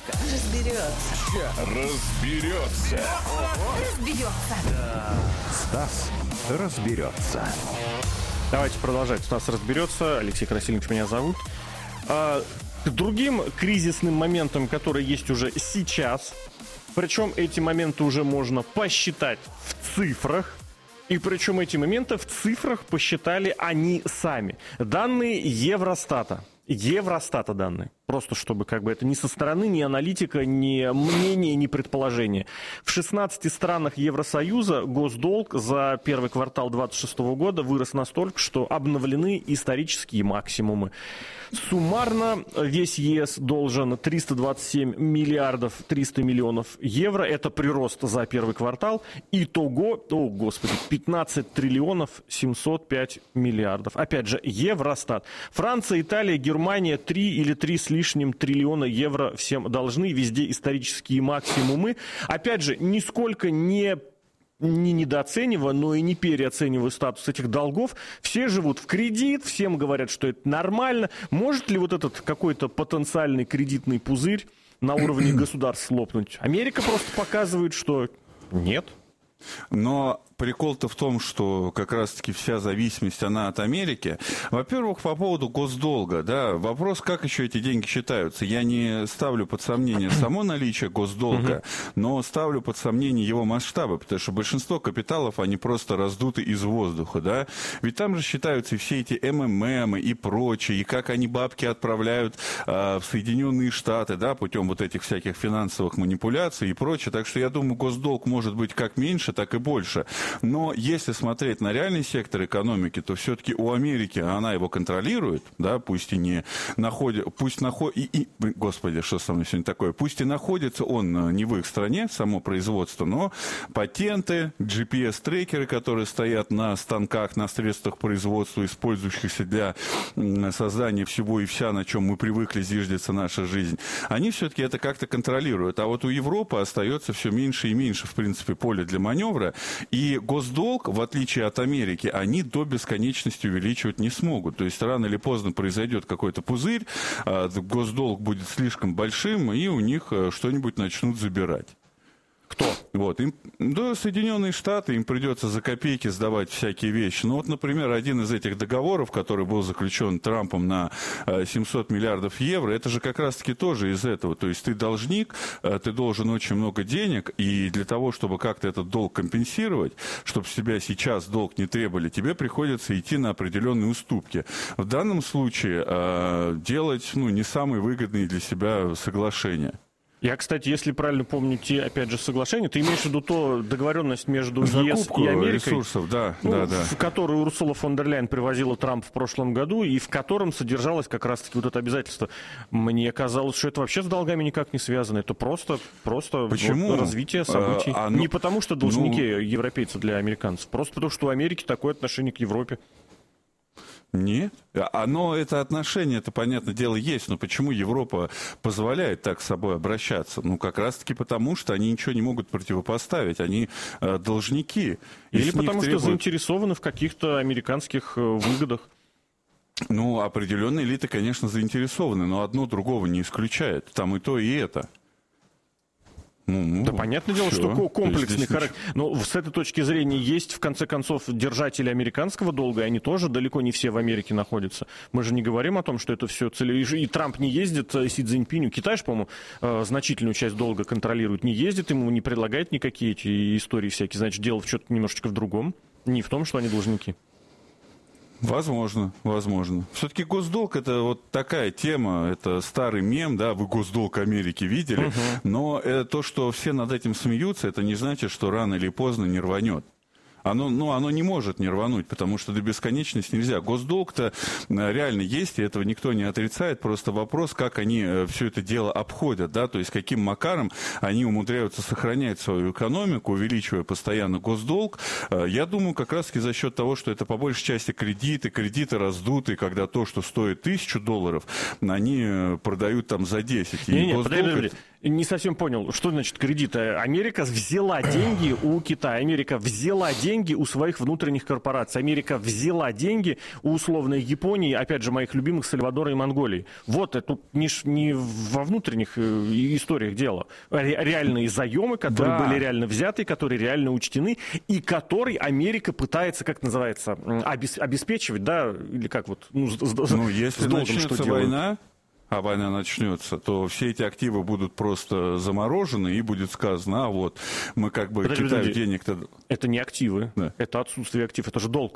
Стас разберется. Давайте продолжать. Стас разберется. Алексей Красильников меня зовут. К другим кризисным моментам, которые есть уже сейчас, причем эти моменты уже можно посчитать в цифрах, и причем эти моменты в цифрах посчитали они сами. Данные Евростата. Евростата данные. Просто чтобы как бы это ни со стороны, ни аналитика, ни мнения, ни предположения. В 16 странах Евросоюза госдолг за первый квартал 2026 года вырос настолько, что обновлены исторические максимумы. Суммарно весь ЕС должен 327 миллиардов 300 миллионов евро. Это прирост за первый квартал. Итого, 15 триллионов 705 миллиардов. Опять же, Евростат. Франция, Италия, Германия 3 или 3 с лишним триллиона евро всем должны. Везде исторические максимумы. Опять же, нисколько не недооценивая, но и не переоценивая статус этих долгов. Все живут в кредит, всем говорят, что это нормально. Может ли вот этот какой-то потенциальный кредитный пузырь на уровне государств лопнуть? Америка просто показывает, что нет. Но прикол-то в том, что как раз-таки вся зависимость, она от Америки. Во-первых, по поводу госдолга, да, вопрос, как еще эти деньги считаются. Я не ставлю под сомнение само наличие госдолга, но ставлю под сомнение его масштабы, потому что большинство капиталов, они просто раздуты из воздуха, да. Ведь там же считаются и все эти МММ и прочее, и как они бабки отправляют в Соединенные Штаты, да, путем вот этих всяких финансовых манипуляций и прочее. Так что я думаю, госдолг может быть как меньше, так и больше. Но если смотреть на реальный сектор экономики, то все-таки у Америки она его контролирует, да, пусть и не находит, господи, что со мной сегодня такое, пусть и находится он не в их стране, само производство, но патенты, GPS-трекеры, которые стоят на станках, на средствах производства, использующихся для создания всего и вся, на чем мы привыкли зиждется наша жизнь, они все-таки это как-то контролируют. А вот у Европы остается все меньше и меньше, в принципе, поля для маневра, и госдолг, в отличие от Америки, они до бесконечности увеличивать не смогут. То есть рано или поздно произойдет какой-то пузырь, госдолг будет слишком большим, и у них что-нибудь начнут забирать. Кто? Вот, Соединенные Штаты, им придется за копейки сдавать всякие вещи. Ну вот, например, один из этих договоров, который был заключен Трампом на 700 миллиардов евро, это же как раз-таки тоже из этого. То есть ты должник, ты должен очень много денег, и для того, чтобы как-то этот долг компенсировать, чтобы с тебя сейчас долг не требовали, тебе приходится идти на определенные уступки. В данном случае делать не самые выгодные для себя соглашения. Я, кстати, если правильно помню те, опять же, соглашения, ты имеешь в виду то договоренность между ЕС и Америкой, ресурсов, да. В которую Урсула фон дер Ляйен привозила Трамп в прошлом году, и в котором содержалось как раз-таки вот это обязательство. Мне казалось, что это вообще с долгами никак не связано. Это просто Почему? Развитие событий. Не потому, что должники европейцы для американцев, просто потому, что у Америки такое отношение к Европе. Нет. Это отношение, это, понятное дело, есть. Но почему Европа позволяет так с собой обращаться? Как раз-таки потому, что они ничего не могут противопоставить. Они должники. Или потому что заинтересованы в каких-то американских выгодах. Определенные элиты, конечно, заинтересованы, но одно другого не исключает. Там и то, и это. Да, понятное дело, что комплексный характер. Но с этой точки зрения есть, в конце концов, держатели американского долга, и они тоже далеко не все в Америке находятся. Мы же не говорим о том, что это все и Трамп не ездит Си Цзиньпиню. Китай же, по-моему, значительную часть долга контролирует. Не ездит, ему не предлагает никакие эти истории всякие. Значит, дело что-то немножечко в другом. Не в том, что они должники. Возможно. Все-таки госдолг — это вот такая тема, это старый мем, да, вы госдолг Америки видели, но то, что все над этим смеются, это не значит, что рано или поздно не рванет. Оно не может не рвануть, потому что до бесконечности нельзя. Госдолг-то реально есть, и этого никто не отрицает. Просто вопрос, как они все это дело обходят, да, то есть каким макаром они умудряются сохранять свою экономику, увеличивая постоянно госдолг. Я думаю, как раз-таки за счет того, что это по большей части кредиты раздутые, когда то, что стоит $1000, они продают там за 10. Подожди. Не совсем понял, что значит кредиты. Америка взяла деньги у Китая, Америка взяла деньги у своих внутренних корпораций, Америка взяла деньги у условной Японии, опять же, моих любимых Сальвадора и Монголии. Вот это не во внутренних историях дело. Реальные заемы, которые были реально взяты, которые реально учтены, и которые Америка пытается, как называется, обеспечивать, да, или как вот, если начнется война, а война начнется, то все эти активы будут просто заморожены, и будет сказано, мы как бы Китаю денег-то... Это не активы, это отсутствие активов, это же долг.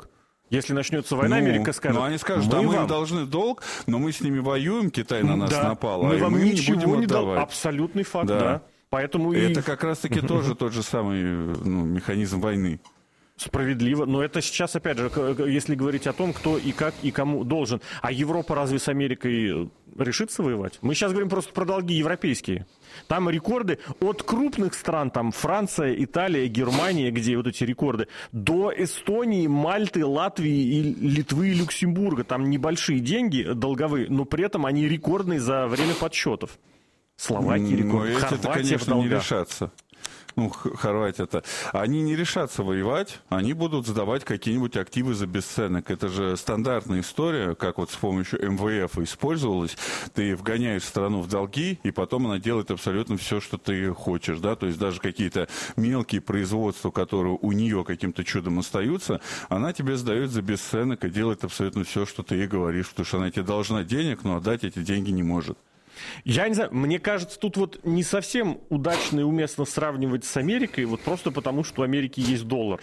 Если начнется война, Америка скажет, они скажут, да, мы им должны долг, но мы с ними воюем, Китай на нас напал, мы а вам мы ничего не будем отдавать. Абсолютный факт, да. Поэтому это как раз-таки тоже тот же самый механизм войны. Справедливо, но это сейчас, опять же, если говорить о том, кто и как и кому должен. А Европа разве с Америкой решится воевать? Мы сейчас говорим просто про долги европейские. Там рекорды от крупных стран, там Франция, Италия, Германия, где вот эти рекорды, до Эстонии, Мальты, Латвии, и Литвы и Люксембурга. Там небольшие деньги долговые, но при этом они рекордные за время подсчетов. Словакия рекорд, Хорватия, конечно, не решатся. Хорватия-то. Они не решатся воевать, они будут сдавать какие-нибудь активы за бесценок. Это же стандартная история, как вот с помощью МВФ использовалась. Ты вгоняешь страну в долги, и потом она делает абсолютно все, что ты хочешь. Да? То есть даже какие-то мелкие производства, которые у нее каким-то чудом остаются, она тебе сдает за бесценок и делает абсолютно все, что ты ей говоришь, потому что она тебе должна денег, но отдать эти деньги не может. Я не знаю, мне кажется, тут вот не совсем удачно и уместно сравнивать с Америкой, вот просто потому, что у Америки есть доллар.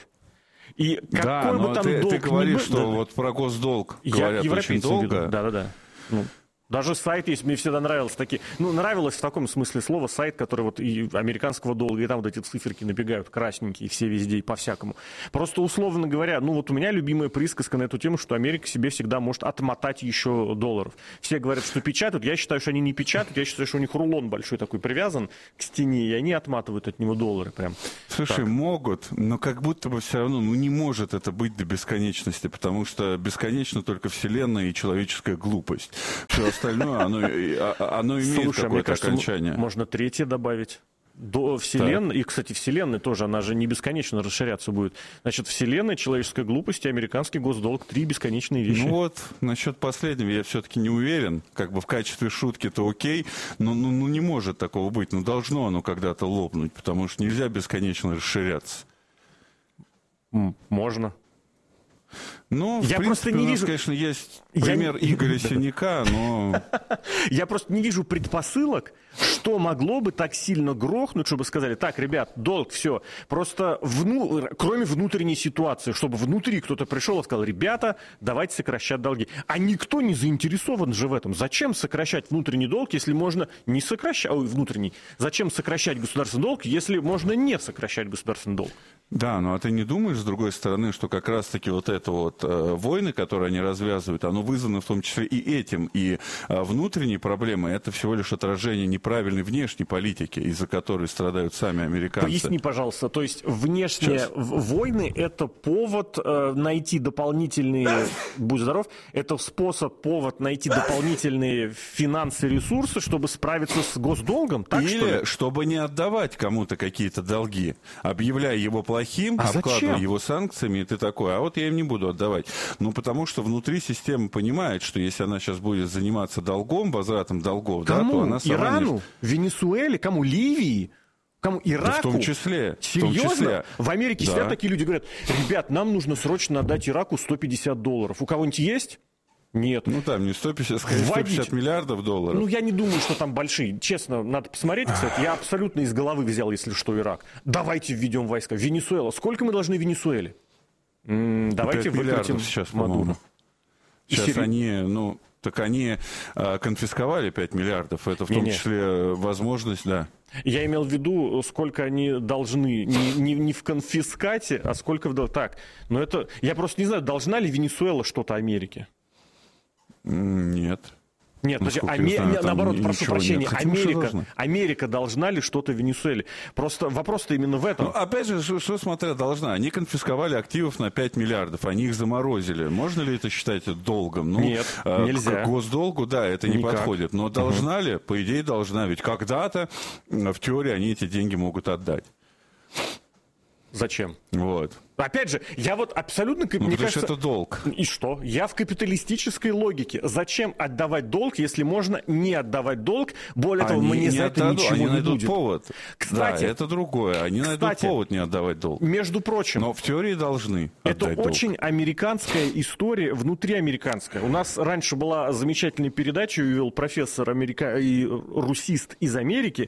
И какой бы там долг ты говоришь, ни был, что вот про госдолг говорят очень долго. Да. Даже сайт есть, мне всегда нравилось такие. Нравилось в таком смысле слова сайт, который вот и американского долга, и там вот эти циферки набегают красненькие, все везде и по-всякому. Просто условно говоря, вот у меня любимая присказка на эту тему, что Америка себе всегда может отмотать еще долларов. Все говорят, что печатают, я считаю, что они не печатают, я считаю, что у них рулон большой такой привязан к стене, и они отматывают от него доллары прям. Слушай, так. Могут, но как будто бы все равно, не может это быть до бесконечности, потому что бесконечно только Вселенная и человеческая глупость. Все остальное, оно имеет какое-то окончание. Можно третье добавить. До Вселенной, и, кстати, Вселенная тоже, она же не бесконечно расширяться будет. Значит, Вселенная, человеческая глупость и американский госдолг. 3 бесконечные вещи. Насчет последнего я все-таки не уверен. Как бы в качестве шутки-то окей, но не может такого быть. Должно оно когда-то лопнуть, потому что нельзя бесконечно расширяться. Можно. В принципе, у нас, конечно, есть пример Игоря Синяка, но... Я просто не вижу предпосылок, что могло бы так сильно грохнуть, чтобы сказали, так, ребят, долг, все. Просто кроме внутренней ситуации, чтобы внутри кто-то пришел и сказал, ребята, давайте сокращать долги. А никто не заинтересован же в этом. Зачем сокращать внутренний долг, если можно не сокращать... внутренний. Зачем сокращать государственный долг, если можно не сокращать государственный долг? Да, а ты не думаешь, с другой стороны, что как раз-таки вот это войны, которые они развязывают, оно вызвано в том числе и этим, и внутренние проблемы, это всего лишь отражение неправильной внешней политики, из-за которой страдают сами американцы. Поясни, пожалуйста, то есть внешние войны — это повод найти дополнительные, будь здоров, это повод найти дополнительные финансы, ресурсы, чтобы справиться с госдолгом, так или что ли? Чтобы не отдавать кому-то какие-то долги, объявляя его плохим, обкладывая его санкциями, и ты такой, а вот я им не буду отдавать. Потому что внутри система понимает, что если она сейчас будет заниматься долгом, возвратом долгов, кому? То она сама... Ирану? Венесуэле? Кому? Ливии? Кому? Ираку? Да в том числе. Серьезно? В Америке сидят такие люди, говорят, ребят, нам нужно срочно отдать Ираку $150. У кого-нибудь есть? Нет. Там не 150, скорее 150 миллиардов долларов. Я не думаю, что там большие. Честно, надо посмотреть, кстати. Я абсолютно из головы взял, если что, Ирак. Давайте введем войска. Венесуэла. Сколько мы должны Венесуэле? Давайте выкрутим сейчас, Мадуро. Сейчас они, они конфисковали 5 миллиардов. Это в том числе возможность, да. Я имел в виду, сколько они должны, не в конфискате, а сколько в... Так, это... Я просто не знаю, должна ли Венесуэла что-то Америке? Нет. Нет, наоборот, прошу прощения, Америка должна ли что-то Венесуэле? Просто вопрос-то именно в этом. Опять же, что смотря должна? Они конфисковали активов на 5 миллиардов, они их заморозили. Можно ли это считать долгом? Нет, нельзя. К госдолгу, это не подходит. Но должна ли? По идее, должна. Ведь когда-то, в теории, они эти деньги могут отдать. Зачем? Опять же, я абсолютно... мне кажется, это долг. И что? Я в капиталистической логике. Зачем отдавать долг, если можно не отдавать долг? Более того, мне за это ничего не будет. Они найдут повод. Кстати, это другое. Они найдут повод не отдавать долг. Между прочим... Но в теории должны отдать долг. Это очень американская история, внутриамериканская. У нас раньше была замечательная передача, ее вел профессор и русист из Америки.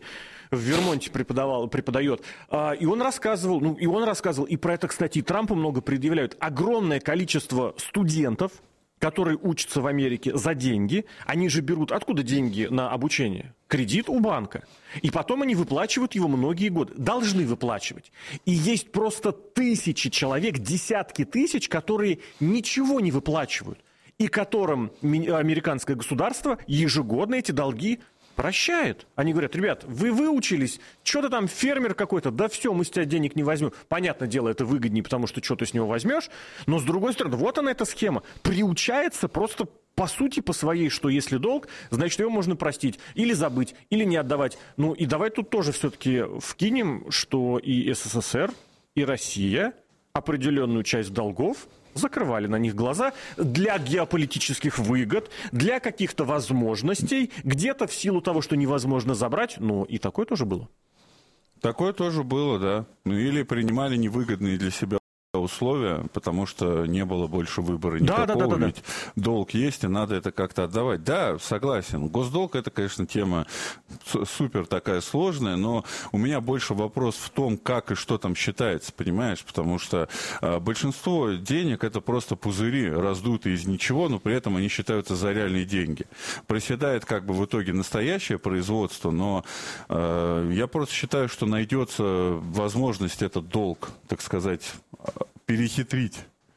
в Вермонте преподает. И он рассказывал, и про это, кстати, и Трампу много предъявляют. Огромное количество студентов, которые учатся в Америке за деньги, они же берут откуда деньги на обучение? Кредит у банка. И потом они выплачивают его многие годы. Должны выплачивать. И есть просто тысячи человек, десятки тысяч, которые ничего не выплачивают. И которым американское государство ежегодно эти долги прощает. Они говорят: ребят, вы выучились, что-то там фермер какой-то, да все, мы с тебя денег не возьмем. Понятное дело, это выгоднее, потому что что ты с него возьмешь, но с другой стороны, вот она эта схема. Приучается просто по сути, по своей, что если долг, значит, его можно простить или забыть, или не отдавать. Ну и давай тут тоже все-таки вкинем, что и СССР, и Россия определенную часть долгов закрывали на них глаза для геополитических выгод, для каких-то возможностей, где-то в силу того, что невозможно забрать, но и такое тоже было. Такое тоже было, да. Ну или принимали невыгодные для себя условия, потому что не было больше выбора никакого, ведь долг есть, и надо это как-то отдавать. Да, согласен. Госдолг — это, конечно, тема супер такая сложная, но у меня больше вопрос в том, как и что там считается, понимаешь? Потому что большинство денег — это просто пузыри, раздутые из ничего, но при этом они считаются за реальные деньги. Проседает как бы в итоге настоящее производство, но я просто считаю, что найдется возможность этот долг, так сказать, перехитрить.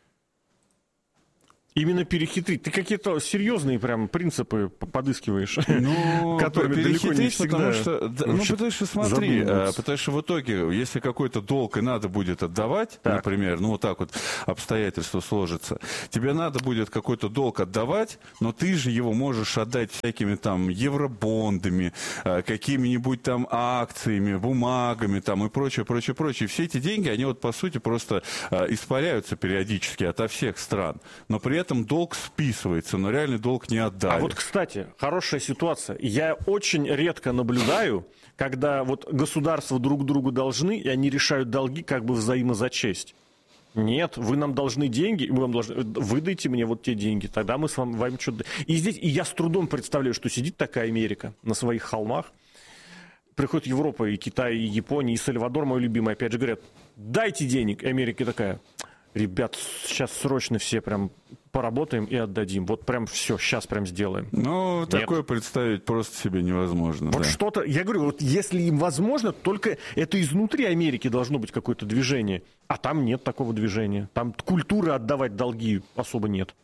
Именно перехитрить. Ты какие-то серьезные прям принципы подыскиваешь, ну, которыми далеко не всегда. Потому что смотри, потому что в итоге, если какой-то долг и надо будет отдавать, например, ну вот так вот обстоятельства сложатся, тебе надо будет какой-то долг отдавать, но ты же его можешь отдать всякими там евробондами, какими-нибудь там акциями, бумагами там и прочее, прочее, прочее. Все эти деньги, они вот по сути просто испаряются периодически ото всех стран, но при этом долг списывается, но реальный долг не отдали. А вот, кстати, хорошая ситуация. Я очень редко наблюдаю, когда вот государства друг другу должны, и они решают долги как бы за честь. Нет, вы нам должны деньги, вы нам должны, выдайте мне вот те деньги, тогда мы с вами что-то... И здесь и я с трудом представляю, что сидит такая Америка на своих холмах, приходит Европа, и Китай, и Япония, и Сальвадор, мой любимый, опять же, говорят: дайте денег. И Америка такая: ребят, сейчас срочно все прям поработаем и отдадим. Вот прям все, сейчас прям сделаем. Ну, такое представить просто себе невозможно. Вот что-то, я говорю, вот если им возможно, только это изнутри Америки должно быть какое-то движение. А там нет такого движения. Там культуры отдавать долги особо нет.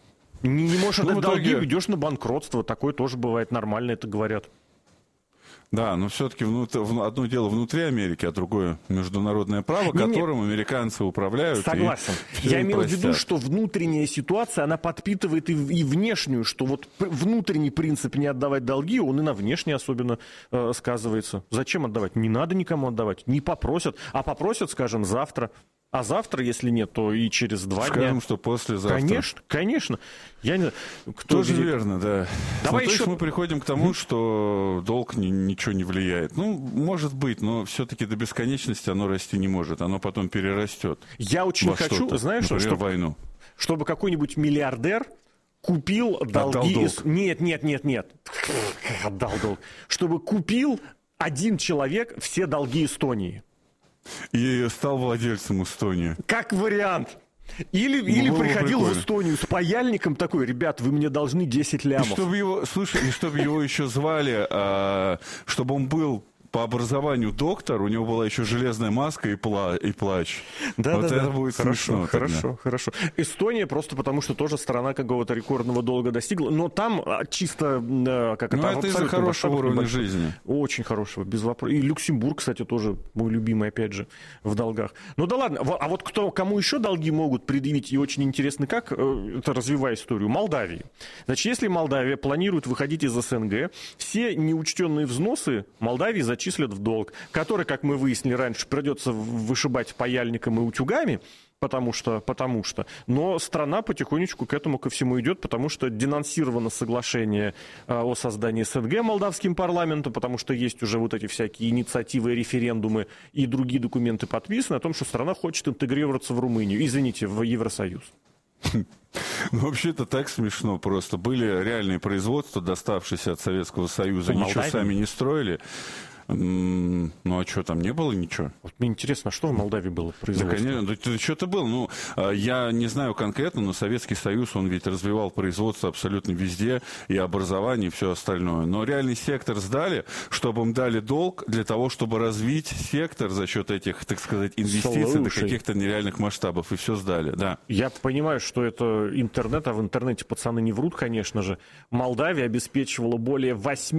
Не можешь отдать долги, идешь на банкротство. Такое тоже бывает нормально, это говорят. Да, но все-таки одно дело внутри Америки, а другое международное право, которым американцы управляют. Согласен. Я имел в виду, что внутренняя ситуация, она подпитывает и внешнюю, что вот внутренний принцип не отдавать долги, он и на внешний особенно сказывается. Зачем отдавать? Не надо никому отдавать. Не попросят. А попросят, скажем, завтра. А завтра, если нет, то и через 2 дня. Скажем, что послезавтра. Конечно, конечно. Я не... Тоже верно, да. Давай еще... То есть мы приходим к тому, что долг ничего не влияет. Ну, может быть, но все-таки до бесконечности оно расти не может. Оно потом перерастет. Я очень хочу, знаешь, например, войну. Чтобы какой-нибудь миллиардер купил долги... Нет. Отдал долг. Чтобы купил один человек все долги Эстонии. И стал владельцем Эстонии. Как вариант. Или приходил в Эстонию с паяльником такой: ребят, вы мне должны 10 лямов. И чтобы его еще звали, чтобы он был по образованию доктор, у него была еще железная маска и плащ. Это будет смешно. Хорошо. Эстония просто потому, что тоже страна какого-то рекордного долга достигла, но там чисто... это из-за хорошего уровня жизни. Очень хорошего, без вопросов. И Люксембург, кстати, тоже мой любимый, опять же, в долгах. Ну да ладно, а вот кому еще долги могут предъявить, и очень интересно как, это развивая историю, Молдавии. Значит, если Молдавия планирует выходить из СНГ, все неучтенные взносы Молдавии зачислят в долг, который, как мы выяснили раньше, придется вышибать паяльником и утюгами, потому что, но страна потихонечку к этому ко всему идет, потому что денонсировано соглашение о создании СНГ молдавским парламентом, потому что есть уже вот эти всякие инициативы, референдумы и другие документы подписаны о том, что страна хочет интегрироваться в Румынию, в Евросоюз. Ну, вообще-то так смешно просто. Были реальные производства, доставшиеся от Советского Союза, ничего сами не строили. Ну, а что, там не было ничего? Вот мне интересно, а что в Молдавии было производство? Да, конечно, что-то было. Ну, я не знаю конкретно, но Советский Союз, он ведь развивал производство абсолютно везде, и образование, и все остальное. Но реальный сектор сдали, чтобы им дали долг для того, чтобы развить сектор за счет этих, так сказать, инвестиций до каких-то нереальных масштабов. И все сдали, да. Я понимаю, что это интернет, а в интернете пацаны не врут, конечно же. Молдавия обеспечивала более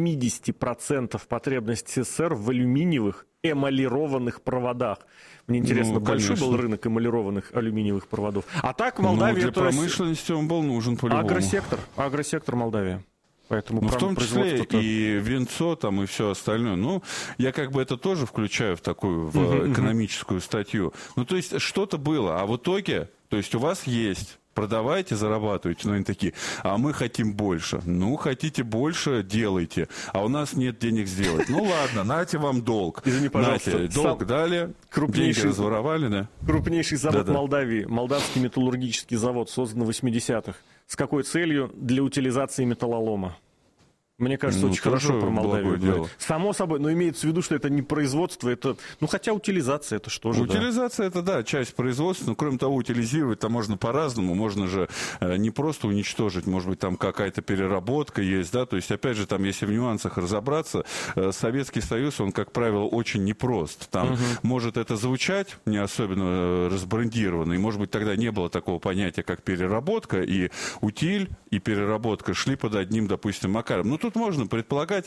80% потребностей СССР в алюминиевых эмалированных проводах. Мне интересно, большой был рынок эмалированных алюминиевых проводов. А так в Молдавии... для промышленности он был нужен по-любому. Агросектор Молдавии. Поэтому в том числе и венцо там и все остальное. Ну, я как бы это тоже включаю в такую экономическую статью. Ну, то есть что-то было, а в итоге, то есть у вас есть... Продавайте, зарабатывайте. Но они такие, а мы хотим больше. Ну, хотите больше, делайте. А у нас нет денег сделать. Ну, ладно, нате вам долг. Извини, пожалуйста. Нате, долг дали, деньги разворовали, да? Крупнейший завод Молдавии, Молдавский металлургический завод, создан в 80-х. С какой целью? Для утилизации металлолома. Мне кажется, очень хорошо про Молдавию говорить. Само собой, но имеется в виду, что это не производство, это... Ну, хотя утилизация, это что же, утилизация, это, да, часть производства, но, кроме того, утилизировать-то можно по-разному. Можно же не просто уничтожить, может быть, там какая-то переработка есть, да, то есть, опять же, там, если в нюансах разобраться, Советский Союз, он, как правило, очень непрост. Там может это звучать не особенно разбрендированно, и, может быть, тогда не было такого понятия, как переработка, и утиль, и переработка шли под одним, допустим, макаром. Ну, тут можно предполагать,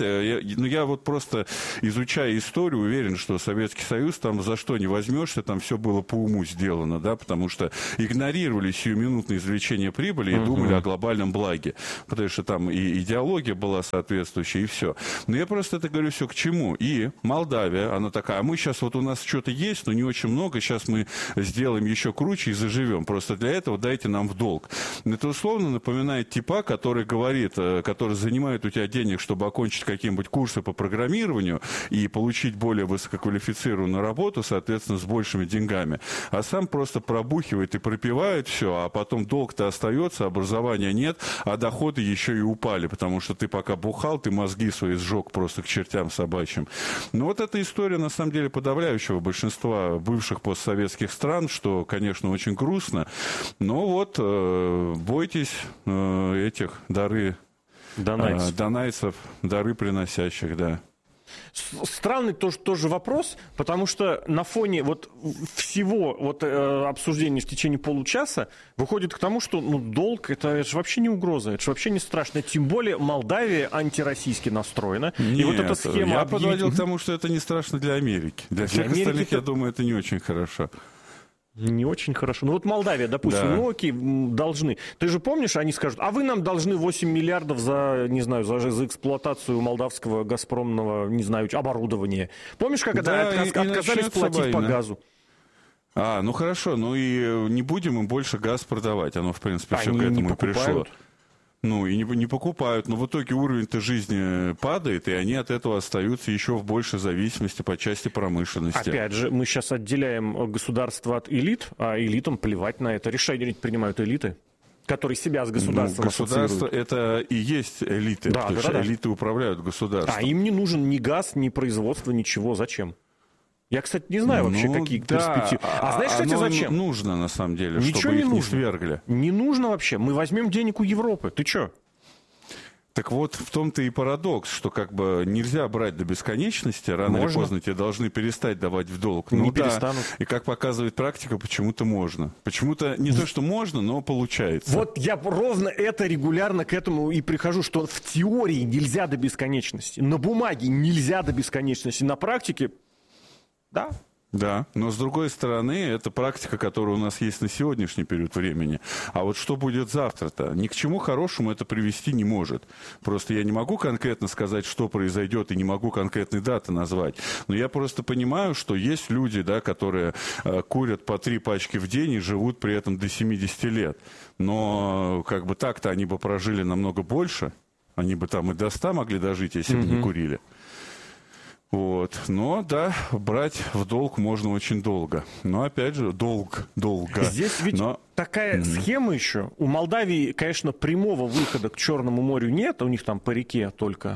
я вот просто, изучая историю, уверен, что Советский Союз, там за что не возьмешься, там все было по уму сделано, да, потому что игнорировали сиюминутное извлечение прибыли и думали о глобальном благе, потому что там и идеология была соответствующая, и все. Но я просто это говорю все к чему. И Молдавия, она такая, а мы сейчас вот у нас что-то есть, но не очень много, сейчас мы сделаем еще круче и заживем. Просто для этого дайте нам в долг. Это условно напоминает типа, который говорит, который занимает у тебя денег, чтобы окончить какие-нибудь курсы по программированию и получить более высококвалифицированную работу, соответственно, с большими деньгами. А сам просто пробухивает и пропивает все, а потом долг-то остается, образования нет, а доходы еще и упали, потому что ты пока бухал, ты мозги свои сжег просто к чертям собачьим. Но вот эта история, на самом деле, подавляющего большинства бывших постсоветских стран, что, конечно, очень грустно. Но вот бойтесь этих донайцев, дары приносящих, да. Странный тоже вопрос, потому что на фоне вот всего вот обсуждения в течение получаса выходит к тому, что долг это же вообще не угроза, это же вообще не страшно. Тем более Молдавия антироссийски настроена. Нет, и вот эта схема я подводил к тому, что это не страшно для Америки. Для всех остальных, я думаю, это не очень хорошо. Не очень хорошо. Ну вот Молдавия, допустим, ну окей, должны. Ты же помнишь, они скажут, а вы нам должны 8 миллиардов за, не знаю, за эксплуатацию молдавского газпромного, не знаю, оборудования. Помнишь, как отказались платить по газу? Ну хорошо, ну и не будем им больше газ продавать. Оно, в принципе, все к этому и пришло. Ну, и не покупают, но в итоге уровень-то жизни падает, и они от этого остаются еще в большей зависимости по части промышленности. Опять же, мы сейчас отделяем государство от элит, а элитам плевать на это. Решения принимают элиты, которые себя с государством государство это и есть элиты, потому что элиты управляют государством. А им не нужен ни газ, ни производство, ничего. Зачем? Я, кстати, не знаю вообще, какие перспективы. А знаешь, кстати, зачем? Нужно, на самом деле, ничего чтобы их не свергли. Не нужно вообще. Мы возьмем денег у Европы. Ты что? Так вот, в том-то и парадокс, что как бы нельзя брать до бесконечности, рано или поздно тебе должны перестать давать в долг. Не перестанут. И как показывает практика, почему-то можно. Почему-то не то, что можно, но получается. Вот я ровно это регулярно к этому и прихожу, что в теории нельзя до бесконечности, на бумаге нельзя до бесконечности, на практике да. Да, но с другой стороны, это практика, которая у нас есть на сегодняшний период времени. А вот что будет завтра-то? Ни к чему хорошему это привести не может. Просто я не могу конкретно сказать, что произойдет, и не могу конкретной даты назвать. Но я просто понимаю, что есть люди, да, которые курят по 3 пачки в день и живут при этом до 70 лет. Но как бы так-то они бы прожили намного больше. Они бы там и до 100 могли дожить, если бы не курили. Вот. Но, да, брать в долг можно очень долго. Но, опять же, долго. Здесь ведь такая схема еще. У Молдавии, конечно, прямого выхода к Черному морю нет. У них там по реке только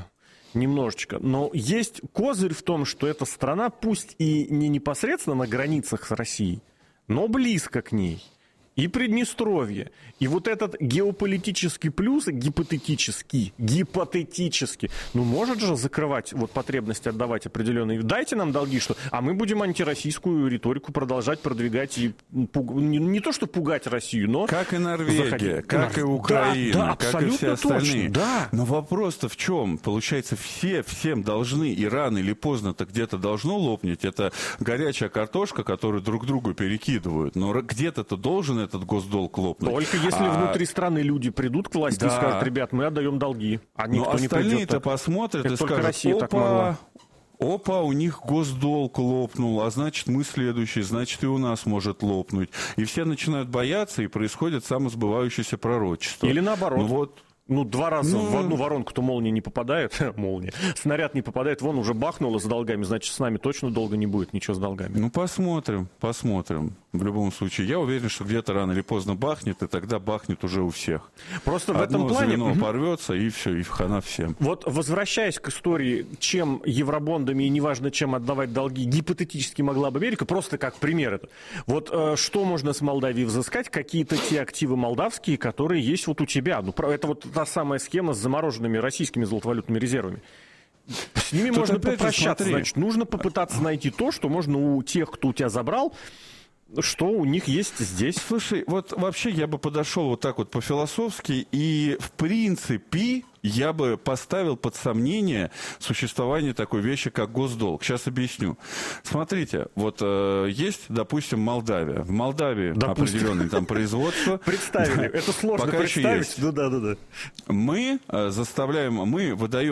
немножечко. Но есть козырь в том, что эта страна, пусть и не непосредственно на границах с Россией, но близко к ней. И Приднестровье. И вот этот геополитический плюс, гипотетический, ну, может же закрывать вот потребность отдавать определенные... Дайте нам долги, что... А мы будем антироссийскую риторику продолжать продвигать и не то, что пугать Россию, но... Как и Норвегия, как и Украина, как и все остальные. Да. Но вопрос-то в чем? Получается, всем должны, и рано или поздно-то где-то должно лопнуть. Это горячая картошка, которую друг другу перекидывают. Но где-то-то должен этот госдолг лопнуть. Только если внутри страны люди придут к власти и скажут: ребят, мы отдаем долги. А никто но не придет. Остальные-то посмотрят и скажут: Россия так могла. Опа, у них госдолг лопнул, а значит, мы следующие, значит, и у нас может лопнуть. И все начинают бояться, и происходит самосбывающееся пророчество. Или наоборот. Ну, вот. Ну, 2 раза в одну воронку-то молния не попадает. Снаряд не попадает, вон уже бахнуло с долгами, значит, с нами точно долго не будет ничего с долгами. Ну, посмотрим. В любом случае, я уверен, что где-то рано или поздно бахнет, и тогда бахнет уже у всех. Просто в этом плане... Одно звено порвется, и все, и хана всем. Вот, возвращаясь к истории, чем евробондами и неважно чем отдавать долги гипотетически могла бы Америка, просто как пример это. Вот что можно с Молдавии взыскать? Какие-то те активы молдавские, которые есть вот у тебя. Ну, это вот та самая схема с замороженными российскими золотовалютными резервами. С ними тут можно попрощаться. Смотри. Значит, нужно попытаться найти то, что можно у тех, кто у тебя забрал, что у них есть здесь. Слушай, вот вообще я бы подошел вот так вот по-философски, и в принципе я бы поставил под сомнение существование такой вещи, как госдолг. Сейчас объясню. Смотрите, вот есть, допустим, Молдавия. В Молдавии определенное там производство. Представили. Это сложно представить. Мы выдаем